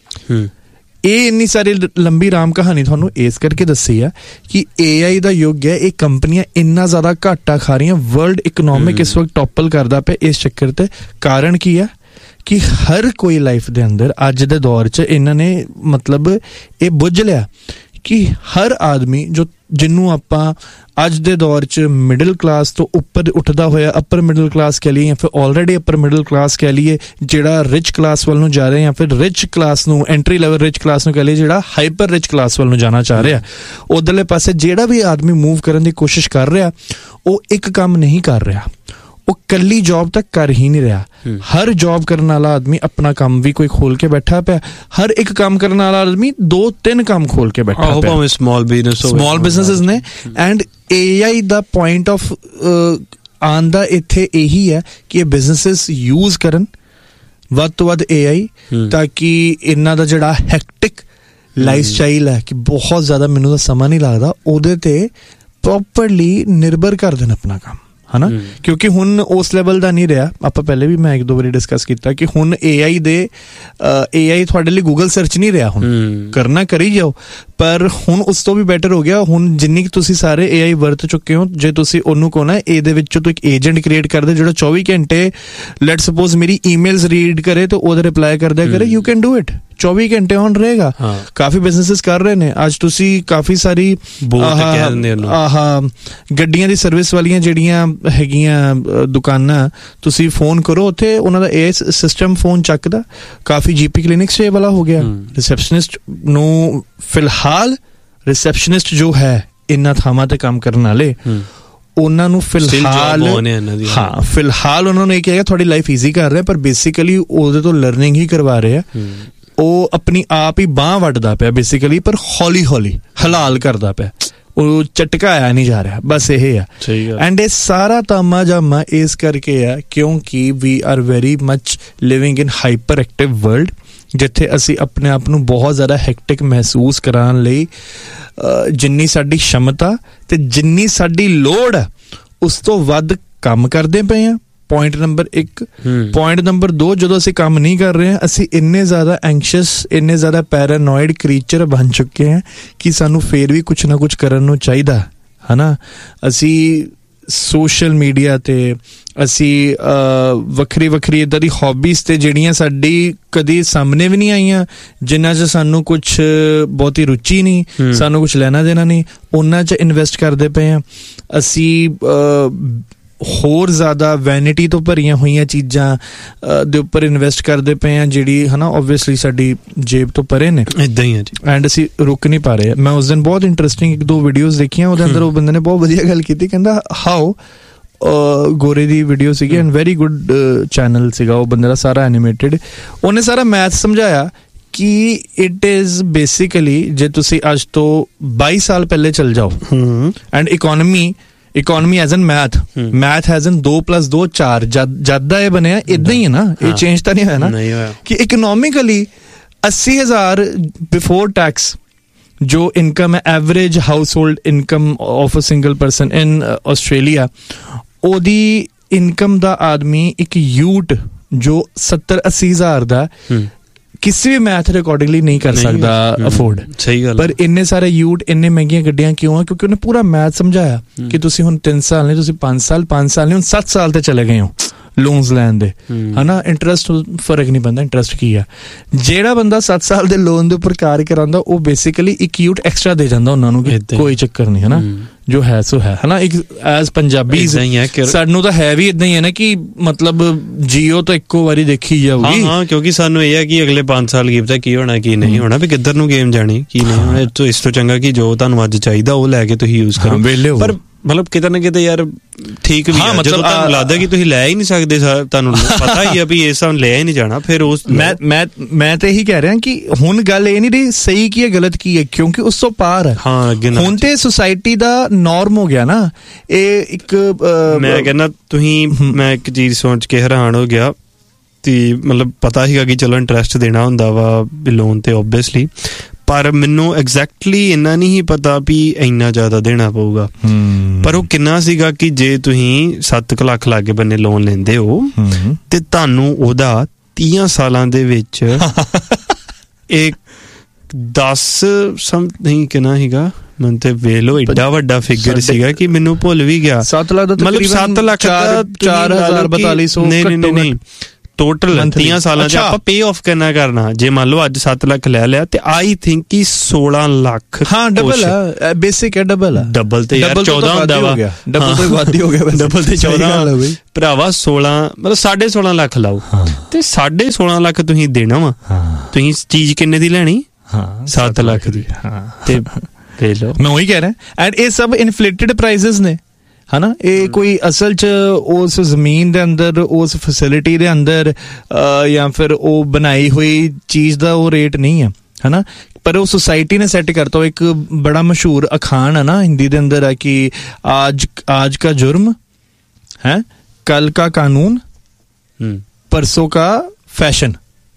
ਇਹ ਇੰਨੀ ਸਾਰੀ ਲੰਬੀ ਰਾਮ ਕਹਾਣੀ ਤੁਹਾਨੂੰ ਇਸ ਕਰਕੇ ਦੱਸੀ ਆ ਕਿ ਏ ਆਈ ਦਾ ਯੁੱਗ ਹੈ ਇਹ ਕੰਪਨੀਆਂ ਇੰਨਾ ਜ਼ਿਆਦਾ ਘਾਟਾ ਖਾ ਰਹੀਆਂ ਵਰਲਡ ਇਕਨੋਮਿਕ ਇਸ ਵਕਤ ਟੋਪਲ ਕਰਦਾ ਪਿਆ ਇਸ ਚੱਕਰ ਤੇ ਕਾਰਨ ਕੀ ਹੈ ਕਿ ਹਰ ਕੋਈ ਲਾਈਫ ਦੇ ਅੰਦਰ ਅੱਜ ਦੇ ਦੌਰ 'ਚ ਇਹਨਾਂ ਨੇ ਮਤਲਬ ਇਹ ਬੁੱਝ ਲਿਆ ਕਿ ਹਰ ਆਦਮੀ ਜੋ ਜਿਹਨੂੰ ਆਪਾਂ ਅੱਜ ਦੇ ਦੌਰ 'ਚ ਮਿਡਲ ਕਲਾਸ ਤੋਂ ਉੱਪਰ ਉੱਠਦਾ ਹੋਇਆ ਅਪਰ ਮਿਡਲ ਕਲਾਸ ਕਹਿ ਲਈਏ ਜਾਂ ਫਿਰ ਆਲਰੇਡੀ ਅਪਰ ਮਿਡਲ ਕਲਾਸ ਕਹਿ ਲਈਏ ਜਿਹੜਾ ਰਿਚ ਕਲਾਸ ਵੱਲ ਨੂੰ ਜਾ ਰਿਹਾ ਜਾਂ ਫਿਰ ਰਿਚ ਕਲਾਸ ਨੂੰ ਐਂਟਰੀ ਲੈਵਲ ਰਿਚ ਕਲਾਸ ਨੂੰ ਕਹਿ ਲਈਏ ਜਿਹੜਾ ਹਾਈਪਰ ਰਿਚ ਕਲਾਸ ਵੱਲ ਨੂੰ ਜਾਣਾ ਚਾਹ ਰਿਹਾ ਉਧਰਲੇ ਪਾਸੇ ਜਿਹੜਾ ਵੀ ਆਦਮੀ ਮੂਵ ਕਰਨ ਦੀ ਕੋਸ਼ਿਸ਼ ਕਰ ਰਿਹਾ ਉਹ ਇੱਕ ਕੰਮ ਨਹੀਂ ਕਰ ਰਿਹਾ ਉਹ ਕੱਲੀ ਜੌਬ ਤੱਕ ਕਰ ਹੀ ਨਹੀਂ ਰਿਹਾ ਹਰ ਜੌਬ ਕਰਨ ਵਾਲਾ ਆਦਮੀ ਆਪਣਾ ਕੰਮ ਵੀ ਕੋਈ ਖੋਲ ਕੇ ਬੈਠਾ ਪਿਆ ਹਰ ਇੱਕ ਕੰਮ ਕਰਨ ਵਾਲਾ ਆਦਮੀ ਦੋ ਤਿੰਨ ਕੰਮ ਖੋਲ ਕੇ ਬੈਠਾ ਪਿਆ
ਭਾਵੇਂ ਸਮਾਲ ਬਿਜ਼ਨਸ ਹੋਵੇ
ਸਮਾਲ ਬਿਜ਼ਨੈਸਸ ਨੇ and A I the point of ਆਨ ਦਾ ਇੱਥੇ ਇਹੀ ਹੈ ਕਿ ਇਹ ਬਿਜ਼ਨੈਸਸ ਯੂਜ਼ ਕਰਨ ਵੱਧ ਤੋਂ ਵੱਧ ਏ ਆਈ ਤਾਂ ਕਿ ਇਹਨਾਂ ਦਾ ਜਿਹੜਾ ਹੈਕਟਿਕ ਲਾਈਫ ਸਟਾਈਲ ਹੈ ਕਿ ਬਹੁਤ ਜ਼ਿਆਦਾ ਮੈਨੂੰ ਤਾਂ ਸਮਾਂ ਨਹੀਂ ਲੱਗਦਾ ਉਹਦੇ ਤੇ ਪ੍ਰੋਪਰਲੀ ਨਿਰਭਰ ਕਰ ਦੇਣ ਆਪਣਾ ਕੰਮ ਹਨਾ, ਕਿਉਂਕਿ ਹੁਣ ਉਸ ਲੈਵਲ ਦਾ ਨਹੀਂ ਰਿਹਾ। ਆਪਾਂ ਪਹਿਲੇ ਵੀ ਮੈਂ ਇੱਕ ਦੋ ਵਾਰੀ ਡਿਸਕਸ ਕੀਤਾ ਕਿ ਹੁਣ ਏ ਆਈ ਦੇ ਏ ਆਈ ਤੁਹਾਡੇ ਲਈ ਗੂਗਲ ਸਰਚ ਨਹੀਂ ਰਿਹਾ, ਹੁਣ ਕਰਨਾ ਕਰੀ ਜਾਓ, ਪਰ ਹੁਣ ਉਸ ਤੋਂ ਵੀ ਬੈਟਰ ਹੋ ਗਿਆ। ਹੁਣ ਜਿੰਨੀ ਕਿ ਤੁਸੀਂ ਸਾਰੇ ਏ ਆਈ ਵਰਤ ਚੁੱਕੇ ਹੋ, ਜੇ ਤੁਸੀਂ ਉਹਨੂੰ ਕਹੋ ਨਾ ਇਹਦੇ ਵਿੱਚੋਂ ਤੂੰ ਇੱਕ ਏਜੰਟ ਕ੍ਰੀਏਟ ਕਰ ਦੇ ਜਿਹੜਾ ਚੌਵੀ ਘੰਟੇ ਲੈਟ ਸਪੋਜ਼ ਮੇਰੀ ਈਮੇਲਸ ਰੀਡ ਕਰੇ ਤੇ ਉਹਦੇ ਰਿਪਲਾਈ ਕਰਦਿਆ ਕਰੇ, ਯੂ ਕੈਨ ਡੂ ਇਟ, ਚੌਵੀ ਘੰਟੇ ਔਨ ਰਹੇਗਾ। ਕਾਫੀ ਬਿਜ਼ਨੈਸਿਸ ਕਰ ਰਹੇ ਨੇ ਅੱਜ। ਤੁਸੀਂ ਕਾਫੀ ਸਾਰੀ ਆਹ ਗੱਡੀਆਂ ਦੀ ਸਰਵਿਸ ਵਾਲੀਆਂ ਜਿਹੜੀਆਂ ਹੈਗੀਆਂ ਦੁਕਾਨਾਂ, ਤੁਸੀਂ ਫੋਨ ਕਰੋ ਉੱਥੇ ਉਹਨਾਂ ਦਾ ਇਹ ਸਿਸਟਮ ਫੋਨ ਚੱਕਦਾ। ਕਾਫੀ ਜੀਪੀ ਕਲੀਨਿਕਸ ਇਹ ਵਾਲਾ ਹੋ ਗਿਆ। ਰਿਸੈਪਸ਼ਨਿਸਟ ਨੂੰ ਫਿਲਹਾਲ ਰਿਸੈਪਸ਼ਨਿਸਟ ਜੋ ਹੈ ਇਹਨਾਂ ਥਾਵਾਂ ਤੇ ਕੰਮ ਕਰਨ ਵਾਲੇ, ਉਹਨਾਂ ਨੂੰ ਫਿਲਹਾਲ ਹਾਂ ਫਿਲਹਾਲ ਉਹਨਾਂ ਨੂੰ ਇਹ ਕਿਹਾ ਤੁਹਾਡੀ ਲਾਈਫ ਈਜ਼ੀ ਕਰ ਰਿਹਾ, ਪਰ ਬੇਸਿਕਲੀ ਉਹਦੇ ਤੋਂ ਲਰਨਿੰਗ ਹੀ ਕਰਵਾ ਰਹੇ ਆ। ਉਹ ਆਪਣੀ ਆਪ ਹੀ ਬਾਂਹ ਵੱਢਦਾ ਪਿਆ ਬੇਸਿਕਲੀ, ਪਰ ਹੌਲੀ ਹੌਲੀ ਹਲਾਲ ਕਰਦਾ ਪਿਆ, ਉਹ ਝਟਕਾਇਆ ਨਹੀਂ ਜਾ ਰਿਹਾ। ਬਸ ਇਹ ਆ। ਐਂਡ ਇਹ ਸਾਰਾ ਤਾਮਾ ਜਾਮਾ ਇਸ ਕਰਕੇ ਆ ਕਿਉਂਕਿ ਵੀ are very much living in hyper active world, ਜਿੱਥੇ ਅਸੀਂ ਆਪਣੇ ਆਪ ਨੂੰ ਬਹੁਤ ਜ਼ਿਆਦਾ ਹੈਕਟਿਕ ਮਹਿਸੂਸ ਕਰਾਉਣ ਲਈ ਜਿੰਨੀ ਸਾਡੀ ਸ਼ਮਤਾ ਤੇ ਜਿੰਨੀ ਸਾਡੀ ਲੋੜ ਹੈ ਉਸ ਤੋਂ ਵੱਧ ਕੰਮ ਕਰਦੇ ਪਏ ਆ। ਪੁਆਇੰਟ ਨੰਬਰ ਇੱਕ। ਪੁਆਇੰਟ ਨੰਬਰ ਦੋ, ਜਦੋਂ ਅਸੀਂ ਕੰਮ ਨਹੀਂ ਕਰ ਰਹੇ ਹਾਂ ਅਸੀਂ ਇੰਨੇ ਜ਼ਿਆਦਾ ਐਂਕਸ਼ੀਅਸ, ਇੰਨੇ ਜ਼ਿਆਦਾ ਪੈਰਾਨੋਇਡ ਕ੍ਰੀਚਰ ਬਣ ਚੁੱਕੇ ਹਾਂ ਕਿ ਸਾਨੂੰ ਫੇਰ ਵੀ ਕੁਛ ਨਾ ਕੁਛ ਕਰਨ ਨੂੰ ਚਾਹੀਦਾ ਹੈ ਨਾ। ਅਸੀਂ ਸੋਸ਼ਲ ਮੀਡੀਆ ਤੇ ਅਸੀਂ ਵੱਖਰੀ ਵੱਖਰੀ ਇੱਦਾਂ ਦੀ ਹੌਬੀਜ਼ ਤੇ ਜਿਹੜੀਆਂ ਸਾਡੀ ਕਦੀ ਸਾਹਮਣੇ ਵੀ ਨਹੀਂ ਆਈਆਂ, ਜਿਨ੍ਹਾਂ 'ਚ ਸਾਨੂੰ ਕੁਛ ਬਹੁਤੀ ਰੁਚੀ ਨਹੀਂ, ਸਾਨੂੰ ਕੁਛ ਲੈਣਾ ਦੇਣਾ ਨਹੀਂ, ਉਹਨਾਂ 'ਚ ਇਨਵੈਸਟ ਕਰਦੇ ਪਏ ਹਾਂ। ਅਸੀਂ ਹੋਰ ਜ਼ਿਆਦਾ ਵੈਨਿਟੀ ਤੋਂ ਭਰੀਆਂ ਹੋਈਆਂ ਚੀਜ਼ਾਂ ਦੇ ਉੱਪਰ ਇਨਵੈਸਟ ਕਰਦੇ ਪਏ ਹਾਂ, ਜਿਹੜੀ ਹੈ ਨਾ ਓਬਵੀਅਸਲੀ ਸਾਡੀ ਜੇਬ ਤੋਂ ਪਰੇ ਨੇ।
ਇੱਦਾਂ ਹੀ ਹੈ ਜੀ।
ਐਂਡ ਅਸੀਂ ਰੁਕ ਨਹੀਂ ਪਾ ਰਹੇ। ਮੈਂ ਉਸ ਦਿਨ ਬਹੁਤ ਇੰਟਰਸਟਿੰਗ ਇੱਕ ਦੋ ਵੀਡੀਓਜ਼ ਦੇਖੀਆਂ, ਉਹਦੇ ਅੰਦਰ ਉਹ ਬੰਦੇ ਨੇ ਬਹੁਤ ਵਧੀਆ ਗੱਲ ਕੀਤੀ। ਕਹਿੰਦਾ ਹਾਓ ਗੋਰੇ ਦੀ ਵੀਡੀਓ ਸੀਗੀ ਐਂਡ ਵੈਰੀ ਗੁੱਡ ਚੈਨਲ ਸੀਗਾ ਉਹ ਬੰਦੇ ਦਾ, ਸਾਰਾ ਐਨੀਮੇਟਿਡ। ਉਹਨੇ ਸਾਰਾ ਮੈਥ ਸਮਝਾਇਆ ਕਿ ਇਟ ਇਜ਼ ਬੇਸਿਕਲੀ ਜੇ ਤੁਸੀਂ ਅੱਜ ਤੋਂ ਬਾਈ ਸਾਲ ਪਹਿਲੇ ਚਲ ਜਾਓ and economy economy as an math math as an ਦੋ ਪਲੱਸ ਦੋ ਚਾਰ ਜਦ ਜਦ ਦਾ ਇਹ ਬਣਿਆ ਇੱਦਾਂ ਹੀ ਹੈ ਨਾ, ਇਹ ਚੇਂਜ ਤਾਂ ਨਹੀਂ ਹੋਇਆ ਨਾ ਕਿ ਇਕਨੋਮਿਕਲੀ ਅੱਸੀ ਹਜ਼ਾਰ ਬਿਫੋਰ ਟੈਕਸ ਜੋ ਇਨਕਮ ਹੈ average house hold income of a single person in Australia, ਉਹਦੀ ਇਨਕਮ ਦਾ ਆਦਮੀ ਇੱਕ ਯੂਟ ਜੋ ਸੱਤਰ ਅੱਸੀ ਹਜ਼ਾਰ ਦਾ ਕਿਸੇ ਵੀ ਮੈਥ ਦੇ ਅਕੋਰਡਿੰਗਲੀ ਨਹੀਂ ਕਰ ਸਕਦਾ ਅਫੋਰਡ।
ਸਹੀ ਗੱਲ।
ਪਰ ਇੰਨੇ ਸਾਰੇ ਯੂਟ ਇੰਨੇ ਮਹਿੰਗੀਆਂ ਗੱਡੀਆਂ ਕਿਉਂ ਆ? ਕਿਉਂਕਿ ਉਹਨੇ ਪੂਰਾ ਮੈਥ ਸਮਝਾਇਆ ਕਿ ਤੁਸੀਂ ਹੁਣ ਤਿੰਨ ਸਾਲ ਨਹੀਂ, ਤੁਸੀਂ ਪੰਜ ਸਾਲ ਪੰਜ ਸਾਲ ਨਹੀਂ ਹੁਣ ਸੱਤ ਸਾਲ ਤੇ ਚਲੇ ਗਏ ਹੋ ਲੋਨਸ ਲੈਣ ਦੇ, ਹਨਾ। ਇੰਟਰਸਟ ਫਰਕ ਨਹੀਂ ਪੈਂਦਾ, ਇੰਟਰਸਟ ਕੀ ਆ। ਜਿਹੜਾ ਬੰਦਾ ਸੱਤ ਸਾਲ ਦੇ ਲੋਨ ਦੇ ਉੱਪਰ ਕਾਰ ਕਰਾਉਂਦਾ ਉਹ ਬੇਸਿਕਲੀ ਇੱਕ ਯੂਟ ਐਕਸਟਰਾ ਦੇ ਜਾਂਦਾ ਉਹਨਾਂ ਨੂੰ ਕਿ ਕੋਈ ਚੱਕਰ ਨਹੀਂ, ਹਨਾ। ਜੋ ਹੈ ਸੋ ਹੈ, ਹਨਾ। ਇੱਕ ਐਜ਼ ਪੰਜਾਬੀ ਸਾਨੂੰ ਤਾਂ ਹੈ ਵੀ ਇਦਾਂ ਹੀ ਹੈ ਨਾ ਕਿ ਮਤਲਬ ਜੀਓ ਤਾਂ ਇੱਕੋ ਵਾਰੀ ਦੇਖੀ ਜਾਊਗੀ।
ਹਾਂ, ਕਿਉਂਕਿ ਸਾਨੂੰ ਇਹ ਹੈ ਕਿ ਅਗਲੇ ਪੰਜ ਸਾਲ ਕੀ ਪਤਾ ਕੀ ਹੋਣਾ ਕੀ ਨਹੀਂ ਹੋਣਾ, ਵੀ ਕਿੱਧਰ ਨੂੰ ਗੇਮ ਜਾਣੀ ਕੀ ਨਹੀਂ ਹੋਣਾ। ਇਸ ਤੋਂ ਇਸ ਤੋਂ ਚੰਗਾ ਕਿ ਜੋ ਤੁਹਾਨੂੰ ਅੱਜ ਚਾਹੀਦਾ ਉਹ ਲੈ ਕੇ ਤੁਸੀਂ ਯੂਜ਼ ਕਰੋ। ਪਰ ਮਤਲਬ ਕਿਤੇ ਨਾ ਕਿਤੇ ਯਾਰ ਠੀਕ ਵੀ ਆ, ਜਦੋਂ ਤੁਹਾਨੂੰ ਲੱਗਦਾ ਕਿ ਤੁਸੀਂ ਲੈ ਹੀ ਨਹੀਂ ਸਕਦੇ, ਤੁਹਾਨੂੰ ਪਤਾ ਹੀ ਆ ਵੀ ਇਹ ਸਭ ਲੈ ਹੀ ਨਹੀਂ ਜਾਣਾ, ਫਿਰ ਉਸ
ਮੈਂ ਮੈਂ ਮੈਂ ਤੇ ਇਹੀ ਕਹਿ ਰਿਹਾ ਕਿ ਹੁਣ ਗੱਲ ਇਹ ਨਹੀਂ ਰਹੀ ਸਹੀ ਕੀ ਹੈ ਗਲਤ ਕੀ ਹੈ, ਕਿਉਂਕਿ ਉਸ ਤੋਂ ਪਾਰ ਹੈ।
ਹਾਂ,
ਹੁਣ ਤੇ ਸੁਸਾਇਟੀ ਦਾ ਨੋਰਮ ਹੋ ਗਿਆ ਨਾ ਇਹ। ਇੱਕ
ਮੈਂ ਕਹਿੰਦਾ ਤੁਸੀਂ, ਮੈਂ ਇੱਕ ਚੀਜ਼ ਸੋਚ ਕੇ ਹੈਰਾਨ ਹੋ ਗਿਆ ਤੇ ਮਤਲਬ ਪਤਾ ਸੀਗਾ ਕਿ ਚਲੋ ਇੰਟਰਸਟ ਦੇਣਾ ਹੁੰਦਾ ਵਾ ਲੋਨ ਤੇ ਓਬਵੀਅਸਲੀ, ਪਰ ਮੈਨੂੰ ਐਗਜ਼ੈਕਟਲੀ ਇੰਨਾ ਨਹੀਂ ਪਤਾ ਵੀ ਇੰਨਾ ਜ਼ਿਆਦਾ ਦੇਣਾ ਪਊਗਾ। ਪਰ ਉਹ ਕਿੰਨਾ ਸੀਗਾ ਕਿ ਜੇ ਤੁਸੀਂ ਸੱਤ ਕੁ ਲੱਖ ਲਾਗੇ ਬੰਨੇ ਲੋਨ ਲੈਂਦੇ ਹੋ ਤੇ ਤੁਹਾਨੂੰ ਉਹਦਾ ਤੀਹ ਸਾਲਾਂ ਦੇ ਵਿੱਚ ਇੱਕ ਦਸ ਸਮ ਨਹੀਂ ਕਿੰਨਾ ਸੀਗਾ, ਮੈਨੂੰ ਤੇ ਵੇਖ ਲਓ ਏਡਾ ਵੱਡਾ ਫਿਗਰ ਸੀਗਾ ਕਿ ਮੈਨੂੰ ਭੁੱਲ ਵੀ ਗਿਆ।
ਸੱਤ ਲੱਖ ਦਾ
ਮਤਲਬ ਸੱਤ ਲੱਖ
ਚਾਰ ਹਜ਼ਾਰ ਬਤਾਲੀ ਸੌ
ਨਹੀਂ ਨਹੀਂ ਨਹੀਂ ਟੋਟਲ ਤੀਹ ਸਾਲਾਂ 'ਚ ਆਪਾਂ ਪੇ ਆਫ ਕਰਨਾ ਕਰਨਾ। ਜੇ ਮੰਨ ਲਓ ਅੱਜ ਸੱਤ ਲੱਖ ਲੈ ਲਿਆ ਤੇ ਆਈ ਥਿੰਕ ਕਿ ਸੋਲਾਂ ਲੱਖ।
ਹਾਂ, ਡਬਲ ਹੈ, ਬੇਸਿਕ ਹੈ, ਡਬਲ ਹੈ।
ਡਬਲ ਤੇ ਯਾਰ ਚੌਦਾਂ ਹੁੰਦਾ ਵਾ,
ਡਬਲ ਤੋਂ ਵੱਧ ਹੀ ਹੋ ਗਿਆ।
ਡਬਲ ਤੇ ਚੌਦਾਂ ਭਰਾਵਾ, ਸੋਲਾਂ ਮਤਲਬ ਸਾਢੇ ਸੋਲਾਂ ਲੱਖ ਲਾਓ ਤੇ ਸਾਢੇ ਸੋਲਾਂ ਲੱਖ ਤੁਸੀਂ ਦੇਣਾ ਵਾ। ਤੁਸੀਂ ਚੀਜ਼ ਕਿੰਨੇ ਦੀ ਲੈਣੀ? ਸੱਤ ਲੱਖ ਦੀ। ਤੇ ਦੇਖ ਲਓ,
ਮੈਂ ਉਹੀ ਕਹਿ ਰਿਹਾ। ਐਂਡ ਇਹ ਸਭ ਇਨਫਲੇਟਡ ਪ੍ਰਾਈਸਿਸ ਨੇ, ਹਨਾ। ਇਹ ਕੋਈ ਅਸਲ 'ਚ ਉਸ ਜ਼ਮੀਨ ਦੇ ਅੰਦਰ, ਉਸ ਫੈਸਿਲਿਟੀ ਦੇ ਅੰਦਰ ਜਾਂ ਫਿਰ ਉਹ ਬਣਾਈ ਹੋਈ ਚੀਜ਼ ਦਾ ਉਹ ਰੇਟ ਨਹੀਂ ਹੈ, ਹਨਾ। ਪਰ ਉਹ ਸੁਸਾਇਟੀ ਨੇ ਸੈੱਟ ਕਰਤਾ। ਇੱਕ ਬੜਾ ਮਸ਼ਹੂਰ ਅਖਾਣ ਹੈ ਨਾ ਹਿੰਦੀ ਦੇ ਅੰਦਰ ਹੈ ਕਿ ਆਜ ਆਜ ਕਾ ਜੁਰਮ ਹੈ, ਕੱਲ ਕਾ ਕਾਨੂੰਨ, ਪਰਸੋਂ ਕਾ फैशन।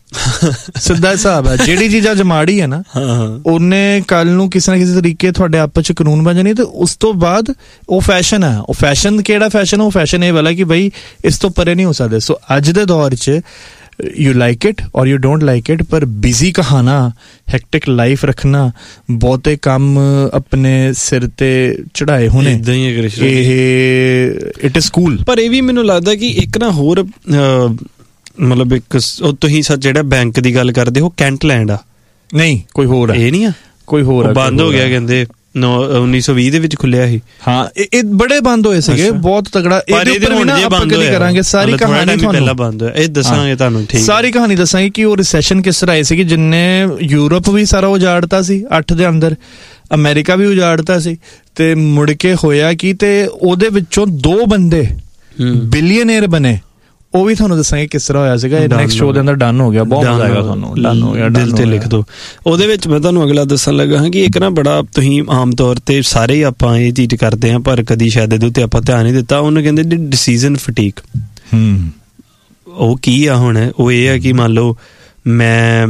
ਸਿੱਧਾ ਹਿਸਾਬ ਹੈ। ਜਿਹੜੀ ਚੀਜ਼ ਅੱਜ ਮਾੜੀ ਹੈ ਨਾ ਉਹਨੇ ਕੱਲ ਨੂੰ ਕਿਸੇ ਨਾ ਕਿਸੇ ਤਰੀਕੇ ਤੁਹਾਡੇ ਆਪਸ ਚ ਕਾਨੂੰਨ ਬਣ ਜਾਣੀ, ਤੇ ਉਸ ਤੋਂ ਬਾਅਦ ਉਹ ਫੈਸ਼ਨ ਹੈ। ਉਹ ਫੈਸ਼ਨ ਕਿਹੜਾ ਫੈਸ਼ਨ? ਉਹ ਫੈਸ਼ਨ ਇਹ ਵਾਲਾ ਕਿ ਬਈ ਇਸ ਤੋਂ ਪਰੇ ਨਹੀਂ ਹੋ ਸਕਦੇ। ਸੋ ਅੱਜ ਦੇ ਦੌਰ ਚ you like it or you don't like it, ਪਰ ਬਿਜ਼ੀ ਕਹਾਣਾ, ਹੈਕਟਿਕ ਲਾਈਫ ਰੱਖਣਾ, ਬਹੁਤੇ ਕੰਮ ਆਪਣੇ ਸਿਰ ਤੇ ਚੜਾਏ ਹੋਣੇ, ਇਹ ਇਟ ਇਜ਼ ਕੂਲ।
ਪਰ ਇਹ ਵੀ ਮੈਨੂੰ ਲੱਗਦਾ ਕਿ ਇੱਕ ਨਾ ਹੋਰ ਮਤਲਬ ਇੱਕ ਤੁਸੀਂ ਸੱਚ ਜਿਹੜਾ ਬੈਂਕ ਦੀ ਗੱਲ ਕਰਦੇ ਹੋ ਕੈਂਟਲੈਂਡ ਆ,
ਨਹੀਂ ਕੋਈ ਹੋਰ
ਇਹ ਨਹੀਂ ਆ,
ਕੋਈ ਹੋਰ
ਬੰਦ ਹੋ ਗਿਆ ਕਹਿੰਦੇ ਉੱਨੀ ਸੌ ਵੀਹ ਦੇ ਵਿੱਚ ਖੁੱਲਿਆ ਸੀ।
ਹਾਂ ਇਹ ਬੜੇ ਬੰਦ ਹੋਏ ਸੀਗੇ, ਬਹੁਤ ਤਗੜਾ। ਕਰਾਂਗੇ ਸਾਰੀ ਕਹਾਣੀ
ਪਹਿਲਾਂ ਬੰਦ ਹੋਇਆ, ਇਹ ਦੱਸਾਂਗੇ ਤੁਹਾਨੂੰ। ਠੀਕ,
ਸਾਰੀ ਕਹਾਣੀ ਦੱਸਾਂਗੇ ਕਿ ਉਹ ਰਿਸੈਸ਼ਨ ਕਿਸ ਤਰ੍ਹਾਂ ਆਈ ਸੀਗੀ, ਜਿੰਨੇ ਯੂਰਪ ਵੀ ਸਾਰਾ ਉਜਾੜਤਾ ਸੀ ਅੱਠ ਦੇ ਅੰਦਰ, ਅਮਰੀਕਾ ਵੀ ਉਜਾੜਤਾ ਸੀ, ਤੇ ਮੁੜ ਕੇ ਹੋਇਆ ਕੀ, ਤੇ ਉਹਦੇ ਵਿੱਚੋਂ ਦੋ ਬੰਦੇ ਬਿਲੀਅਨੇਅਰ ਬਣੇ। ਉਹ ਵੀ ਤੁਹਾਨੂੰ ਦੱਸਾਂਗੇ ਕਿਸ ਤਰ੍ਹਾਂ ਹੋਇਆ ਸੀਗਾ। ਨੈਕਸਟ ਸ਼ੋਅ ਦੇ ਅੰਦਰ ਡਨ ਹੋ ਗਿਆ, ਬਹੁਤ ਮਜ਼ਾ ਆਏਗਾ ਤੁਹਾਨੂੰ। ਡਨ ਹੋ ਗਿਆ,
ਦਿਲ ਤੇ ਲਿਖ ਦੋ। ਉਹਦੇ ਵਿੱਚ ਮੈਂ ਤੁਹਾਨੂੰ ਅਗਲਾ ਦੱਸਣ ਲੱਗਾ ਹਾਂ ਕਿ ਇੱਕ ਨਾ ਬੜਾ ਤੁਸੀਂ ਆਮ ਤੌਰ ਤੇ ਸਾਰੇ ਆਪਾਂ ਇਹ ਚੀਜ਼ ਕਰਦੇ ਹਾਂ, ਪਰ ਕਦੀ ਸ਼ਾਇਦ ਇਹਦੇ ਉੱਤੇ ਆਪਾਂ ਧਿਆਨ ਨਹੀਂ ਦਿੱਤਾ। ਉਹਨੂੰ ਕਹਿੰਦੇ ਡਿਸੀਜ਼ਨ ਫਟੀਕ।
ਹੂੰ
ਉਹ ਕੀ ਆ ਹੁਣ? ਉਹ ਇਹ ਆ ਕਿ ਮੰਨ ਲਓ ਮੈਂ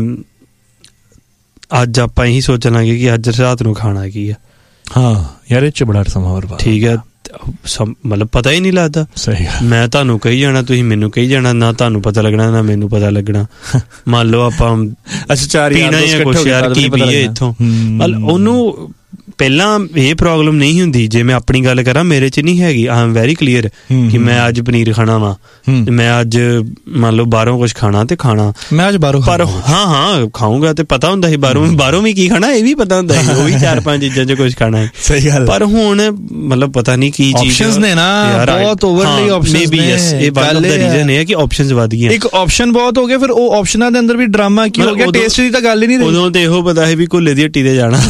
ਅੱਜ ਆਪਾਂ ਇਹੀ ਸੋਚ ਲਾਂਗੇ ਕਿ ਅੱਜ ਰਾਤ ਨੂੰ ਖਾਣਾ ਕੀ ਆ।
ਹਾਂ ਯਾਰ ਇਹ ਚ ਬੜਾ ਸਮਾਂ ਬਰਬਾਦ, ਠੀਕ ਹੈ,
ਮਤਲਬ ਪਤਾ ਹੀ ਨਹੀਂ ਲੱਗਦਾ।
ਸਹੀ ਗੱਲ।
ਮੈਂ ਤੁਹਾਨੂੰ ਕਹੀ ਜਾਣਾ, ਤੁਸੀਂ ਮੈਨੂੰ ਕਹੀ ਜਾਣਾ, ਨਾ ਤੁਹਾਨੂੰ ਪਤਾ ਲੱਗਣਾ ਨਾ ਮੈਨੂੰ ਪਤਾ ਲੱਗਣਾ। ਮੰਨ ਲਓ ਆਪਾਂ
ਅੱਛਾ ਚਾਰ
ਪੀਣਾ ਜਾਂ ਕੁਛ ਯਾਰ ਕੀ ਪੀਏ ਇੱਥੋਂ, ਮਤਲਬ ਉਹਨੂੰ ਪਹਿਲਾਂ ਇਹ ਪ੍ਰੋਬਲਮ ਨਹੀਂ ਹੁੰਦੀ। ਜੇ ਮੈਂ ਆਪਣੀ ਗੱਲ ਕਰਾਂ, ਮੇਰੇ ਚ ਨਹੀਂ ਹੈਗੀ। ਆਈ ਐਮ ਵੈਰੀ ਕਲੀਅਰ ਕਿ ਮੈਂ ਅੱਜ ਪਨੀਰ ਖਾਣਾ ਵਾ, ਮੈਂ ਅੱਜ ਮੰਨ ਲਓ ਬਾਹਰੋਂ ਕੁਛ ਖਾਣਾ ਤੇ ਖਾਣਾ
ਮੈਂ ਅੱਜ ਬਾਹਰੋਂ,
ਪਰ ਹਾਂ ਹਾਂ ਖਾਊਂਗਾ ਤੇ ਪਤਾ ਹੁੰਦਾ ਸੀ ਬਾਹਰੋਂ ਬਾਹਰੋਂ ਵੀ ਕੀ ਖਾਣਾ, ਇਹ ਵੀ ਪਤਾ ਹੁੰਦਾ ਸੀ, ਉਹ ਵੀ ਚਾਰ ਪੰਜ ਚੀਜ਼ਾਂ ਚ ਕੁਛ ਖਾਣਾ ਹੈ।
ਸਹੀ ਗੱਲ।
ਪਰ ਹੁਣ ਮਤਲਬ ਪਤਾ ਨਹੀਂ ਕੀ ਚੀਜ਼
ਆਪਸ਼ਨਸ ਨੇ ਨਾ, ਬਹੁਤ ਓਵਰਲੀ ਆਪਸ਼ਨਸ ਨੇ।
ਇਹ ਵਨ ਦਾ ਰੀਜ਼ਨ ਹੈ ਕਿ ਆਪਸ਼ਨਸ ਵਧ ਗਈਆਂ।
ਇੱਕ ਆਪਸ਼ਨ ਬਹੁਤ ਹੋ ਗਏ, ਫਿਰ ਉਹ ਆਪਸ਼ਨਾਂ ਦੇ ਅੰਦਰ ਵੀ ਡਰਾਮਾ ਕੀ ਹੋ ਗਿਆ, ਟੇਸਟ ਦੀ ਤਾਂ ਗੱਲ ਹੀ ਨਹੀਂ ਰਹੀ।
ਉਦੋਂ ਤੇ ਇਹੋ ਪਤਾ ਹੈ ਵੀ ਘੁੱਲੇ ਦੀ ਹੱਟੀ ਤੇ ਜਾਣਾ,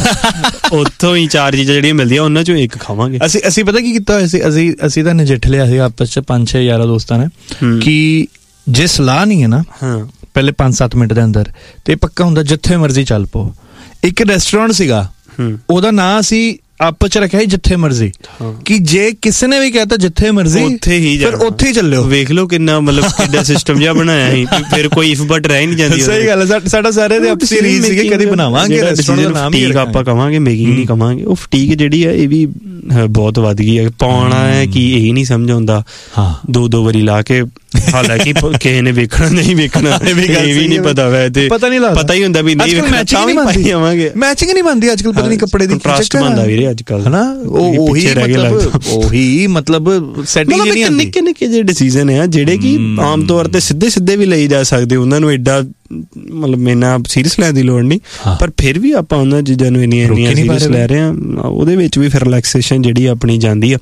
ਉੱਥੋਂ ਹੀ ਚਾਰ ਚੀਜ਼ਾਂ ਜਿਹੜੀਆਂ ਮਿਲਦੀਆਂ ਉਹਨਾਂ ਚੋਂ ਇੱਕ ਖਾਵਾਂਗੇ।
ਅਸੀਂ ਅਸੀਂ ਪਤਾ ਕੀ ਕੀਤਾ ਹੋਇਆ ਸੀ, ਅਸੀਂ ਅਸੀਂ ਤਾਂ ਨਜਿੱਠ ਲਿਆ ਸੀ ਆਪਸ ਚ ਪੰਜ ਛੇ ਯਾਰਾਂ ਦੋਸਤਾਂ ਨੇ ਕਿ ਜੇ ਸਲਾਹ ਨਹੀਂ ਹੈ ਨਾ ਪਹਿਲੇ ਪੰਜ ਸੱਤ ਮਿੰਟ ਦੇ ਅੰਦਰ, ਤੇ ਪੱਕਾ ਹੁੰਦਾ ਜਿੱਥੇ ਮਰਜ਼ੀ ਚੱਲ ਪੋ। ਇੱਕ ਰੈਸਟੋਰੈਂਟ ਸੀਗਾ, ਉਹਦਾ ਨਾਂ ਅਸੀਂ ਆਪਸ ਚ ਰੱਖਿਆ ਸੀ ਜਿੱਥੇ ਮਰਜ਼ੀ, ਕਿ ਜੇ ਕਿਸੇ ਨੇ ਵੀ ਕਹਿਤਾ ਜਿੱਥੇ ਮਰਜ਼ੀ
ਉੱਥੇ ਹੀ
ਫਿਰ ਉੱਥੇ ਹੀ ਚੱਲਿਓ।
ਵੇਖ ਲਓ ਕਿੰਨਾ ਮਤਲਬ ਕਿੱਡਾ ਸਿਸਟਮ ਜਿਹਾ ਬਣਾਇਆ ਸੀ, ਫਿਰ ਕੋਈ ਇਫ ਬਟ ਰਹਿ ਨਹੀਂ ਜਾਂਦੀ।
ਸਹੀ ਗੱਲ ਹੈ। ਸਾਡਾ ਸਾਰੇ ਦੇ ਆਪਸੀ ਰੀਤ ਸੀਗੇ, ਕਦੀ ਬਣਾਵਾਂਗੇ ਰੈਸਟੋਰੈਂਟ ਦਾ ਨਾਮ
ਹੀ ਆਪਾਂ ਕਵਾਂਗੇ, ਮੇਕਿੰਗ ਨਹੀਂ ਕਵਾਂਗੇ। ਉਹ ਫਟੀਕ ਜਿਹੜੀ ਹੈ ਇਹ ਵੀ ਬਹੁਤ ਵੱਧ ਗਈ ਹੈ। ਪਾਉਣਾ ਹੈ ਕਿ ਇਹ ਨਹੀਂ ਸਮਝ ਆਉਂਦਾ, ਦੋ ਦੋ ਵਾਰੀ ਲਾ ਕੇ, ਹਾਲਾਂਕਿ ਕਿਸੇ ਨੇ ਵੇਖਣਾ ਨਹੀਂ ਵੇਖਣਾ ਇਹ ਵੀ ਨਹੀਂ ਪਤਾ ਵੈ, ਤੇ ਪਤਾ ਨਹੀਂ ਲੱਗਦਾ, ਪਤਾ ਹੀ ਹੁੰਦਾ ਵੀ ਨਹੀਂ ਵੇਖਣਾ ਤਾਂ ਵੀ ਪਾਈ ਆਵਾਂਗੇ।
ਮੈਚਿੰਗ ਨਹੀਂ ਬਣਦੀ ਅੱਜ ਕੱਲ, ਪਤਾ ਨਹੀਂ ਕੱਪੜੇ ਦੀ
ਕੰਟਰਾਸਟ ਬਣਦਾ ਵੀਰੇ ਅੱਜ ਕੱਲ, ਹਨਾ।
ਉਹੀ ਮਤਲਬ ਉਹੀ ਮਤਲਬ ਸੈਟਿੰਗ ਨਹੀਂ ਆਉਂਦੀ।
ਨਿੱਕੇ ਨਿੱਕੇ ਜਿਹੇ ਡਿਸੀਜ਼ਨ ਆ ਜਿਹੜੇ ਕਿ ਆਮ ਤੌਰ ਤੇ ਸਿੱਧੇ ਸਿੱਧੇ ਵੀ ਲਈ ਜਾ ਸਕਦੇ, ਉਹਨਾਂ ਨੂੰ ਐਡਾ ਮਤਲਬ ਇੰਨਾ ਸੀਰੀਅਸ ਲੈਣ ਦੀ ਲੋੜ ਨਹੀਂ, ਪਰ ਫਿਰ ਵੀ ਆਪਾਂ ਉਹਨਾਂ ਚੀਜ਼ਾਂ ਨੂੰ ਇੰਨੀਆਂ ਇੰਨੀਆਂ ਸੀਰੀਅਸ ਲੈ ਰਹੇ ਹਾਂ। ਉਹਦੇ ਵਿੱਚ ਵੀ ਫਿਰ ਰਿਲੈਕਸੇਸ਼ਨ ਜਿਹੜੀ ਆਪਣੀ ਜਾਂਦੀ ਆ,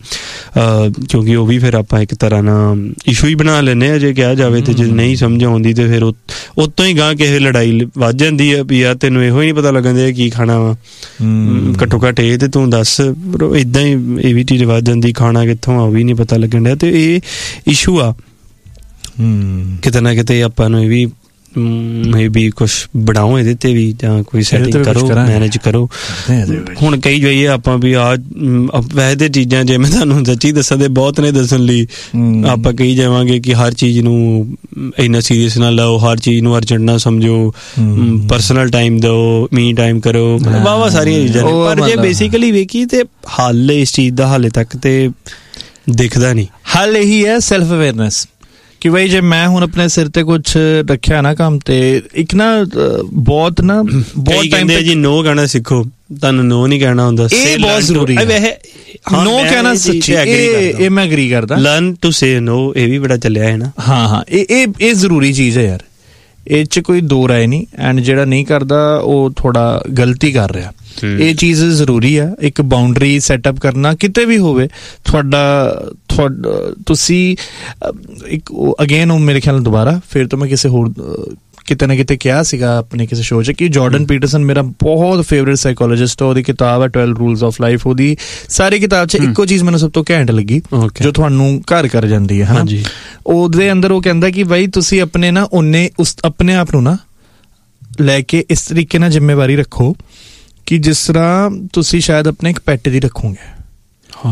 ਕਿਉਂਕਿ ਉਹ ਵੀ ਫਿਰ ਆਪਾਂ ਇੱਕ ਤਰ੍ਹਾਂ ਨਾਲ ਇਸ਼ੂ ਹੀ ਬਣਾ ਲੈਂਦੇ ਆ ਜੇ ਕਿਹਾ ਜਾਵੇ। ਤੇ ਜੇ ਨਹੀਂ ਸਮਝ ਆਉਂਦੀ ਤੇ ਫਿਰ ਉਤੋਂ ਹੀ ਗਾਂ ਕਿਸੇ ਲੜਾਈ ਵੱਧ ਜਾਂਦੀ ਹੈ ਵੀ ਯਾਰ ਤੈਨੂੰ ਇਹੋ ਹੀ ਨਹੀਂ ਪਤਾ ਲੱਗਣ ਦਿਆ ਕੀ ਖਾਣਾ ਵਾ, ਘੱਟੋ ਘੱਟ ਇਹ ਤੇ ਤੂੰ ਦੱਸ। ਏਦਾਂ ਹੀ ਇਹ ਵੀ ਚੀਜ਼ ਵੱਧ ਜਾਂਦੀ, ਖਾਣਾ ਕਿੱਥੋਂ ਆ ਉਹ ਵੀ ਨਹੀਂ ਪਤਾ ਲੱਗਣ ਡਿਆ। ਤੇ ਇਹ ਇਸ਼ੂ ਆ ਕਿਤੇ ਨਾ ਕਿਤੇ। ਆਪਾਂ ਨੂੰ ਇਹ ਵੀ ਮੇ ਵੀ ਕੁਛ ਬਣਾਓ ਇਹਦੇ ਤੇ ਵੀ, ਜਾਂ ਕੋਈ ਸੈਟਿੰਗ ਕਰੋ, ਮੈਨੇਜ ਕਰੋ। ਹੁਣ ਕਈ ਜਾਈਏ ਆਪਾਂ ਵੀ ਆ ਵੈਸੇ ਤੇ ਚੀਜ਼ਾਂ, ਜੇ ਮੈਂ ਤੁਹਾਨੂੰ ਸੱਚੀ ਦੱਸਾਂ ਤੇ ਬਹੁਤ ਨੇ ਦੱਸਣ ਲਈ। ਆਪਾਂ ਕਹੀ ਜਾਵਾਂਗੇ ਕਿ ਹਰ ਚੀਜ਼ ਨੂੰ ਇੰਨਾ ਸੀਰੀਅਸ ਨਾ ਲਓ, ਹਰ ਚੀਜ਼ ਨੂੰ ਅਰਜੈਂਟ ਨਾ ਸਮਝੋ, ਪਰਸਨਲ ਟਾਈਮ ਦਿਓ, ਮੀ ਟਾਈਮ ਕਰੋ, ਵਾਵਾ ਸਾਰੀਆਂ ਚੀਜ਼ਾਂ ਨੇ। ਪਰ ਜੇ ਬੇਸਿਕਲੀ ਵੇਖੀ ਤੇ ਹੱਲ ਇਸ ਚੀਜ਼ ਦਾ ਹਾਲੇ ਤੱਕ ਤੇ ਦਿਖਦਾ ਨਹੀਂ।
ਹੱਲ ਇਹੀ ਹੈ ਸੈਲਫ ਅਵੇਅਰਨੈਸ, ਕਿ ਬਈ ਜੇ ਮੈਂ ਹੁਣ ਆਪਣੇ ਸਿਰ ਤੇ ਕੁਛ ਰੱਖਿਆ ਨਾ ਕੰਮ, ਤੇ ਇੱਕ ਨਾ ਬਹੁਤ ਨਾ ਬਹੁਤ ਟਾਈਮ
ਜੀ ਨੋ ਕਹਿਣਾ ਸਿੱਖੋ। ਤੁਹਾਨੂੰ ਨੋ ਨਹੀਂ ਕਹਿਣਾ ਹੁੰਦਾ,
ਇਹ ਬਹੁਤ ਜ਼ਰੂਰੀ ਹੈ। ਨੋ ਕਹਿਣਾ ਸੱਚੀ, ਇਹ ਮੈਂ ਐਗਰੀ ਕਰਦਾ।
ਲਰਨ ਟੂ ਸੇ ਨੋ, ਇਹ ਵੀ ਬੜਾ ਚੱਲਿਆ ਹੈ ਨਾ।
ਹਾਂ ਹਾਂ ਇਹ ਇਹ ਇਹ ਜ਼ਰੂਰੀ ਚੀਜ਼ ਹੈ ਯਾਰ, ਇਹ 'ਚ ਕੋਈ ਦੋ ਰਾਏ ਨਹੀਂ। ਐਂਡ ਜਿਹੜਾ ਨਹੀਂ ਕਰਦਾ ਉਹ ਥੋੜਾ ਗਲਤੀ ਕਰ ਰਿਹਾ। ਇਹ ਚੀਜ਼ ਜ਼ਰੂਰੀ ਆ, ਇੱਕ ਬਾਉਂਡਰੀ ਸੈਟਅਪ ਕਰਨਾ ਕਿਤੇ ਵੀ ਹੋਵੇ। ਤੁਹਾਡਾ ਤੁਸੀਂ ਇੱਕ ਅਗੇਨ ਉਹ ਮੇਰੇ ਖਿਆਲ ਨਾਲ ਦੁਬਾਰਾ ਫਿਰ ਤੋਂ ਮੈਂ ਕਿਸੇ ਹੋਰ ਕਿਤੇ ਨਾ ਕਿਤੇ ਕਿਹਾ ਸੀਗਾ ਆਪਣੇ ਕਿਸੇ ਸ਼ੋਅ 'ਚ ਕਿ ਜਾਰਡਨ ਪੀਟਰਸਨ ਮੇਰਾ ਬਹੁਤ ਫੇਵਰੇਟ ਸਾਈਕੋਲੋਜਿਸਟ। ਉਹਦੀ ਕਿਤਾਬ ਹੈ ਟਵੈਲਵ ਰੂਲਸ ਆਫ ਲਾਈਫ। ਉਹਦੀ ਸਾਰੀ ਕਿਤਾਬ 'ਚ ਇੱਕੋ ਚੀਜ਼ ਮੈਨੂੰ ਸਭ ਤੋਂ ਘੈਂਟ ਲੱਗੀ, ਜੋ ਤੁਹਾਨੂੰ ਘਰ ਕਰ ਜਾਂਦੀ ਹੈ। ਹਾਂਜੀ, ਉਹਦੇ ਅੰਦਰ ਉਹ ਕਹਿੰਦਾ ਕਿ ਬਾਈ ਤੁਸੀਂ ਆਪਣੇ ਨਾ ਉਹਨੇ ਉਸ ਆਪਣੇ ਆਪ ਨੂੰ ਨਾ ਲੈ ਕੇ ਇਸ ਤਰੀਕੇ ਨਾਲ ਜ਼ਿੰਮੇਵਾਰੀ ਰੱਖੋ ਕਿ ਜਿਸ ਤਰ੍ਹਾਂ ਤੁਸੀਂ ਸ਼ਾਇਦ ਆਪਣੇ ਇੱਕ ਪੈਟ ਦੀ ਰੱਖੋਗੇ।
ਹਾਂ,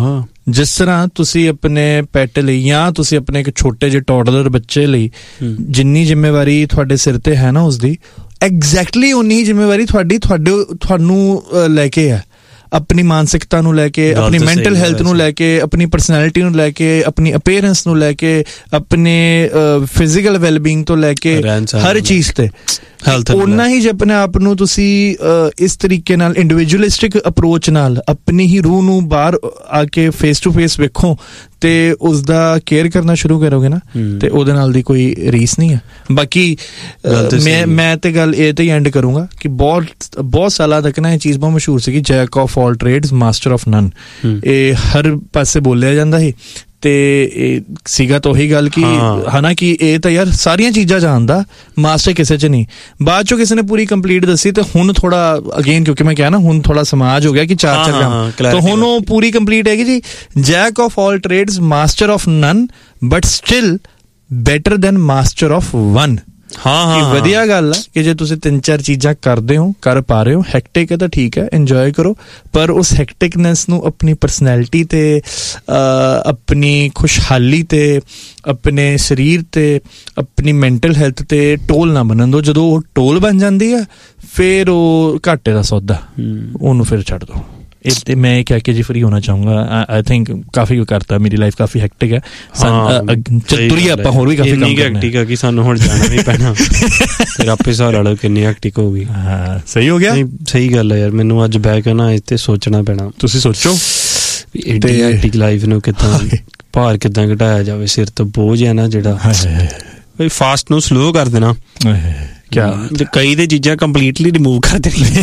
ਜਿਸ ਤਰ੍ਹਾਂ ਤੁਸੀਂ ਆਪਣੇ ਪੈਟ ਲਈ ਜਾਂ ਤੁਸੀਂ ਆਪਣੇ ਇੱਕ ਛੋਟੇ ਜਿਹੇ ਟੌਡਲਰ ਬੱਚੇ ਲਈ ਜਿੰਨੀ ਜ਼ਿੰਮੇਵਾਰੀ ਤੁਹਾਡੇ ਸਿਰ ਤੇ ਹੈ ਨਾ ਉਸਦੀ ਐਗਜ਼ੈਕਟਲੀ ਉਨੀ ਹੀ ਜ਼ਿੰਮੇਵਾਰੀ ਤੁਹਾਡੀ ਤੁਹਾਡੇ ਤੁਹਾਨੂੰ ਲੈ ਕੇ ਹੈ, ਆਪਣੀ ਮਾਨਸਿਕਤਾ ਨੂੰ ਲੈ ਕੇ, ਆਪਣੀ ਮੈਂਟਲ ਹੈਲਥ ਨੂੰ ਲੈ ਕੇ, ਆਪਣੀ ਪਰਸਨੈਲਿਟੀ ਨੂੰ ਲੈ ਕੇ, ਆਪਣੀ ਅਪੀਅਰੈਂਸ ਨੂੰ ਲੈ ਕੇ, ਆਪਣੇ ਫਿਜ਼ੀਕਲ ਵੈਲਬੀਇੰਗ ਤੋਂ ਲੈ ਕੇ ਹਰ ਚੀਜ਼ ਤੇ ਓਨਾ ਹੀ ਜੇ ਆਪਣੇ ਆਪ ਨੂੰ ਤੁਸੀਂ ਇਸ ਤਰੀਕੇ ਨਾਲ ਇੰਡੀਵਿਜੂਅਲਿਸਟਿਕ ਅਪਰੋਚ ਨਾਲ ਆਪਣੀ ਹੀ ਰੂਹ ਨੂੰ ਬਾਹਰ ਆ ਕੇ ਫੇਸ ਟੂ ਫੇਸ ਵੇਖੋ ਤੇ ਉਸਦਾ ਕੇਅਰ ਕਰਨਾ ਸ਼ੁਰੂ ਕਰੋਗੇ ਨਾ ਤੇ ਉਹਦੇ ਨਾਲ ਦੀ ਕੋਈ ਰੀਸ ਨਹੀਂ ਹੈ। ਬਾਕੀ ਮੈਂ ਮੈਂ ਤੇ ਗੱਲ ਇਹ ਤੇ ਹੀ ਐਂਡ ਕਰੂੰਗਾ ਕਿ ਬਹੁਤ ਬਹੁਤ ਸਾਲਾਂ ਤੱਕ ਨਾ ਇਹ ਚੀਜ਼ ਬਹੁਤ ਮਸ਼ਹੂਰ ਸੀਗੀ, Jack of all trades master of ਨਨ। ਇਹ ਹਰ ਪਾਸੇ ਬੋਲਿਆ ਜਾਂਦਾ ਸੀ ਤੇ ਇਹ ਸੀਗਾ ਤਾਂ ਉਹੀ ਗੱਲ ਕਿ ਹਨਾ ਕਿ ਇਹ ਤਾਂ ਯਾਰ ਸਾਰੀਆਂ ਚੀਜ਼ਾਂ ਜਾਣਦਾ, ਮਾਸਟਰ ਕਿਸੇ 'ਚ ਨਹੀਂ। ਬਾਅਦ ਚੋਂ ਕਿਸੇ ਨੇ ਪੂਰੀ ਕੰਪਲੀਟ ਦੱਸੀ ਤੇ ਹੁਣ ਥੋੜਾ ਅਗੇਨ ਕਿਉਂਕਿ ਮੈਂ ਕਿਹਾ ਨਾ ਹੁਣ ਥੋੜਾ ਸਮਾਜ ਹੋ ਗਿਆ ਕਿ ਚਾਰ ਚਾਰ ਕੰਮ ਤਾਂ ਹੁਣ ਉਹ ਪੂਰੀ ਕੰਪਲੀਟ ਹੈਗੀ ਜੀ, Jack of all trades master of nun but still better than master of one. ਹਾਂ ਹਾਂ ਵਧੀਆ ਗੱਲ ਹੈ ਕਿ ਜੇ ਤੁਸੀਂ ਤਿੰਨ ਚਾਰ ਚੀਜ਼ਾਂ ਕਰਦੇ ਹੋ, ਕਰ ਪਾ ਰਹੇ ਹੋ, ਹੈਕਟਿਕ ਹੈ ਤਾਂ ਠੀਕ ਹੈ, ਇੰਜੋਏ ਕਰੋ, ਪਰ ਉਸ ਹੈਕਟਿਕਨੈਸ ਨੂੰ ਆਪਣੀ ਪਰਸਨੈਲਿਟੀ ਤੇ, ਆਪਣੀ ਖੁਸ਼ਹਾਲੀ ਤੇ, ਆਪਣੇ ਸਰੀਰ ਤੇ, ਆਪਣੀ ਮੈਂਟਲ ਹੈਲਥ ਤੇ ਟੋਲ ਨਾ ਬਣਨ ਦਿਓ। ਜਦੋਂ ਉਹ ਟੋਲ ਬਣ ਜਾਂਦੀ ਹੈ ਫਿਰ ਉਹ ਘਾਟੇ ਦਾ ਸੌਦਾ, ਉਹਨੂੰ ਫਿਰ ਛੱਡ ਦਿਓ। ਇਹ ਮੈਂ ਇਹ ਕਹਿ ਕੇ ਜੀ ਫਰੀ ਹੋਣਾ ਚਾਹੂੰਗਾ। ਆਈ ਥਿੰਕ ਕਾਫੀ ਕਰਤਾ, ਮੇਰੀ ਲਾਈਫ ਕਾਫੀ ਹੈਕਟਿਕ ਹੈ। ਤੁਰੀਏ ਆਪਾਂ ਹੋਰ ਵੀ ਕਾਫੀ ਕੰਮ ਕਰਨਾ, ਹੈਕਟਿਕ ਹੈ ਕਿ ਸਾਨੂੰ ਹੁਣ ਜਾਣਾ ਵੀ ਪੈਣਾ ਫਿਰ ਆਪੇ ਹਿਸਾਬ ਲਾ ਕਿੰਨੀ ਹੈਕਟਿਕ ਹੋ ਗਈ। ਹਾਂ ਸਹੀ ਹੋ ਗਿਆ,
ਸਹੀ ਗੱਲ ਹੈ ਯਾਰ। ਮੈਨੂੰ ਅੱਜ ਬਹਿ ਕੇ ਨਾ ਇੱਥੇ ਸੋਚਣਾ ਪੈਣਾ।
ਤੁਸੀਂ ਸੋਚੋ
ਏਡੀ ਹੈਕਟਿਕ ਲਾਈਫ ਨੂੰ ਕਿੱਦਾਂ ਭਾਰ ਕਿੱਦਾਂ ਘਟਾਇਆ ਜਾਵੇ, ਸਿਰ ਤੋਂ ਬੋਝ ਹੈ ਨਾ ਜਿਹੜਾ, ਫਾਸਟ ਨੂੰ ਸਲੋ ਕਰ ਦੇਣਾ।
ਕਿਆ
ਕਈ ਤੇ ਚੀਜ਼ਾਂ ਕੰਪਲੀਟਲੀ ਰਿਮੂਵ ਕਰ ਦੇਣੀ।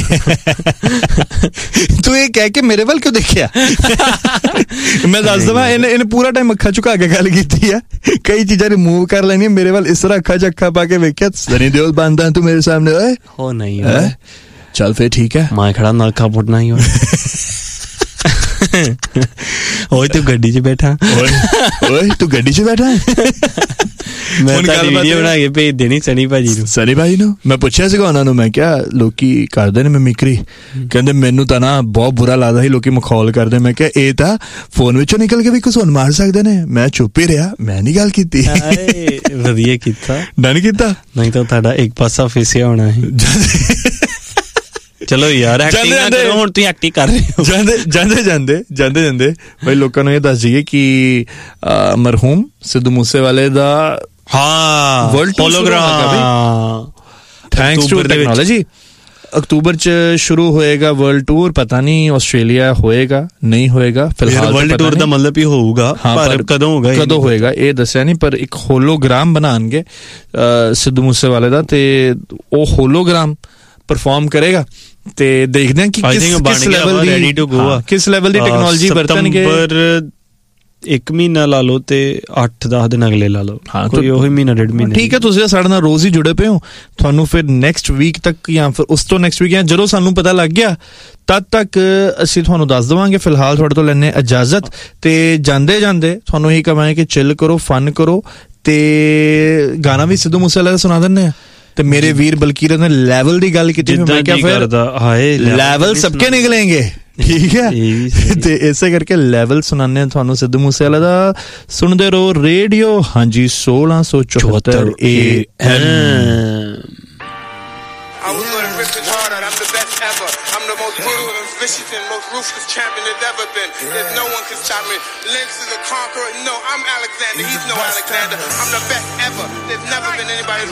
ਤੂੰ ਇਹ ਕਹਿ ਕੇ ਮੇਰੇ ਵੱਲ ਕਿਉਂ ਦੇਖਿਆ? ਮੈਂ ਦੱਸ ਦਵਾਂ, ਇਹਨੇ ਇਹਨੇ ਪੂਰਾ ਟਾਈਮ ਅੱਖਾਂ ਝੁਕਾ ਕੇ ਗੱਲ ਕੀਤੀ ਆ। ਕਈ ਚੀਜ਼ਾਂ ਰਿਮੂਵ ਕਰ ਲੈਣੀਆਂ, ਮੇਰੇ ਵੱਲ ਇਸ ਤਰ੍ਹਾਂ ਅੱਖਾਂ 'ਚ ਅੱਖਾਂ ਪਾ ਕੇ ਵੇਖਿਆ, ਸਨੀ ਦਿਓਲ ਬਣਦਾ ਤੂੰ ਮੇਰੇ ਸਾਹਮਣੇ। ਓਏ
ਹੋ ਨਹੀਂ
ਚੱਲ ਫਿਰ ਠੀਕ ਹੈ,
ਮੈਂ ਖੜਾ ਨਲਕਾ ਪੁੱਟਣਾ ਹੀ। ਓਏ ਤੂੰ ਗੱਡੀ 'ਚ ਬੈਠਾ,
ਓਏ ਤੂੰ ਗੱਡੀ 'ਚ ਬੈਠਾ।
ਮੈਂ ਤਾਂ ਵੀਡੀਓ ਬਣਾ ਕੇ ਭੇਜ ਦੇਣੀ ਸਨੀ ਭਾਜੀ ਨੂੰ।
ਸਨੀ ਭਾਜੀ ਨੂੰ ਮੈਂ ਪੁੱਛਿਆ ਸੀਗਾ ਉਹਨਾਂ ਨੂੰ, ਮੈਂ ਕਿਹਾ ਲੋਕੀ ਕਰਦੇ ਨੇ ਮਿਮਿਕਰੀ, ਕਹਿੰਦੇ ਮੈਨੂੰ ਤਾਂ ਨਾ ਬਹੁਤ ਬੁਰਾ ਲੱਗਦਾ ਸੀ ਲੋਕੀ ਮਖੌਲ ਕਰਦੇ। ਮੈਂ ਕਿਹਾ ਇਹ ਤਾਂ ਫੋਨ ਵਿੱਚੋਂ ਨਿਕਲ ਕੇ ਵੀ ਕੁਝ ਮਾਰ ਸਕਦੇ ਨੇ। ਮੈਂ ਚੁੱਪ ਹੀ ਰਿਹਾ, ਮੈਂ ਨਹੀਂ ਗੱਲ ਕੀਤੀ।
ਵਧੀਆ ਕੀਤਾ,
ਡਨ ਕੀਤਾ,
ਨਹੀਂ ਤਾਂ ਤੁਹਾਡਾ ਇੱਕ ਪਾਸਾ ਫੇਸਿਆ ਹੋਣਾ ਸੀ। ਚਲੋ ਯਾਰ ਐਕਟਿੰਗ ਨਾ ਕਰੋ, ਹੁਣ ਤੁਸੀਂ ਐਕਟਿੰਗ ਕਰ ਰਹੇ ਹੋ।
ਜਾਂਦੇ ਜਾਂਦੇ ਜਾਂਦੇ ਜਾਂਦੇ ਜਾਂਦੇ ਬਈ ਲੋਕਾਂ ਨੂੰ ਇਹ ਦੱਸ ਦਈਏ ਕਿ ਮਰਹੂਮ ਸਿੱਧੂ ਮੂਸੇਵਾਲੇ ਦਾ
ਹਾਂ
world hologram, thanks to technology, October ਚ ਸ਼ੁਰੂ ਹੋਏਗਾ ਵਰਲਡ ਟੂਰ। ਪਤਾ ਨਹੀਂ ਆਸਟ੍ਰੇਲੀਆ ਹੋਏਗਾ ਨਹੀਂ ਹੋਏਗਾ, ਫਿਲਹਾਲ
ਵਰਲਡ ਟੂਰ ਦਾ ਮਤਲਬ ਹੀ ਹੋਊਗਾ, ਪਰ ਕਦੋਂ ਹੋਗਾ
ਕਦੋਂ ਹੋਏਗਾ ਇਹ ਦੱਸਿਆ ਨਹੀਂ। ਪਰ ਇੱਕ ਹੋਲੋਗ੍ਰਾਮ ਬਣਾਉਣਗੇ ਸਿੱਧੂ ਮੂਸੇਵਾਲੇ ਦਾ ਤੇ ਉਹ ਹੋਲੋਗ੍ਰਾਮ ਪਰਫਾਰਮ ਕਰੇਗਾ ਤੇ ਦੇਖਦੇ ਹਾਂ ਕਿ ਕਿਸ level the ready to go ਆ, ਕਿਸ ਲੈਵਲ ਦੀ ਟੈਕਨੋਲੋਜੀ ਵਰਤਣਗੇ।
ਇੱਕ ਮਹੀਨਾ ਲਾ ਲਓ ਤੇ ਅੱਠ ਦਸ ਦਿਨ ਅਗਲੇ ਲਾ ਲਓ, ਕੋਈ ਉਹੀ ਮਹੀਨਾ ਡੇਢ ਮਹੀਨਾ।
ਠੀਕ ਹੈ, ਤੁਸੀਂ ਸਾਡੇ ਨਾਲ ਰੋਜ਼ ਹੀ ਜੁੜੇ ਪਏ ਹੋ। ਤੁਹਾਨੂੰ ਫਿਰ ਨੈਕਸਟ ਵੀਕ ਤੱਕ ਜਾਂ ਫਿਰ ਉਸ ਤੋਂ ਨੈਕਸਟ ਵੀਕ ਜਾਂ ਜਦੋਂ ਸਾਨੂੰ ਪਤਾ ਲੱਗ ਗਿਆ ਤਦ ਤੱਕ ਅਸੀਂ ਤੁਹਾਨੂੰ ਦੱਸ ਦੇਵਾਂਗੇ। ਫਿਲਹਾਲ ਤੁਹਾਡੇ ਤੋਂ ਲੈਣੇ ਇਜਾਜ਼ਤ ਤੇ ਜਾਂਦੇ ਜਾਂਦੇ ਤੁਹਾਨੂੰ ਇਹੀ ਕਹਾਂਗੇ ਕਿ ਚਿੱਲ ਕਰੋ, ਫਨ ਕਰੋ ਤੇ ਗਾਣਾ ਵੀ ਸਿੱਧੂ ਮੂਸੇਵਾਲੇ ਦਾ ਸੁਣਾ ਦਿੰਦੇ ਆ। ਤੇ ਮੇਰੇ ਵੀਰ ਬਲਕੀਰਤ ਨੇ ਲੈਵਲ ਦੀ ਗੱਲ ਕੀਤੀ, ਮੈਂ ਕਿਹਾ ਫਿਰ ਲੈਵਲ ਸਬਕੇ ਨਿਕਲेंगे, ਠੀਕ ਹੈ। ਤੇ ਇਸੇ ਕਰਕੇ ਲੈਵਲ ਸੁਣਾਉਂਦੇ ਤੁਹਾਨੂੰ ਸਿੱਧੂ ਮੂਸੇਵਾਲੇ ਦਾ। ਸੁਣਦੇ ਰਹੋ ਰੇਡੀਓ ਹਾਂਜੀ ਸੋਲਾਂ ਸੌ ਚੁਹੱਤਰ A M. I'm the most brutal and vicious and most ruthless champion there's ever been. There's no one can stop me. Lynx is a conqueror. No, I'm Alexander. He's no Alexander. I'm the best ever. There's never been anybody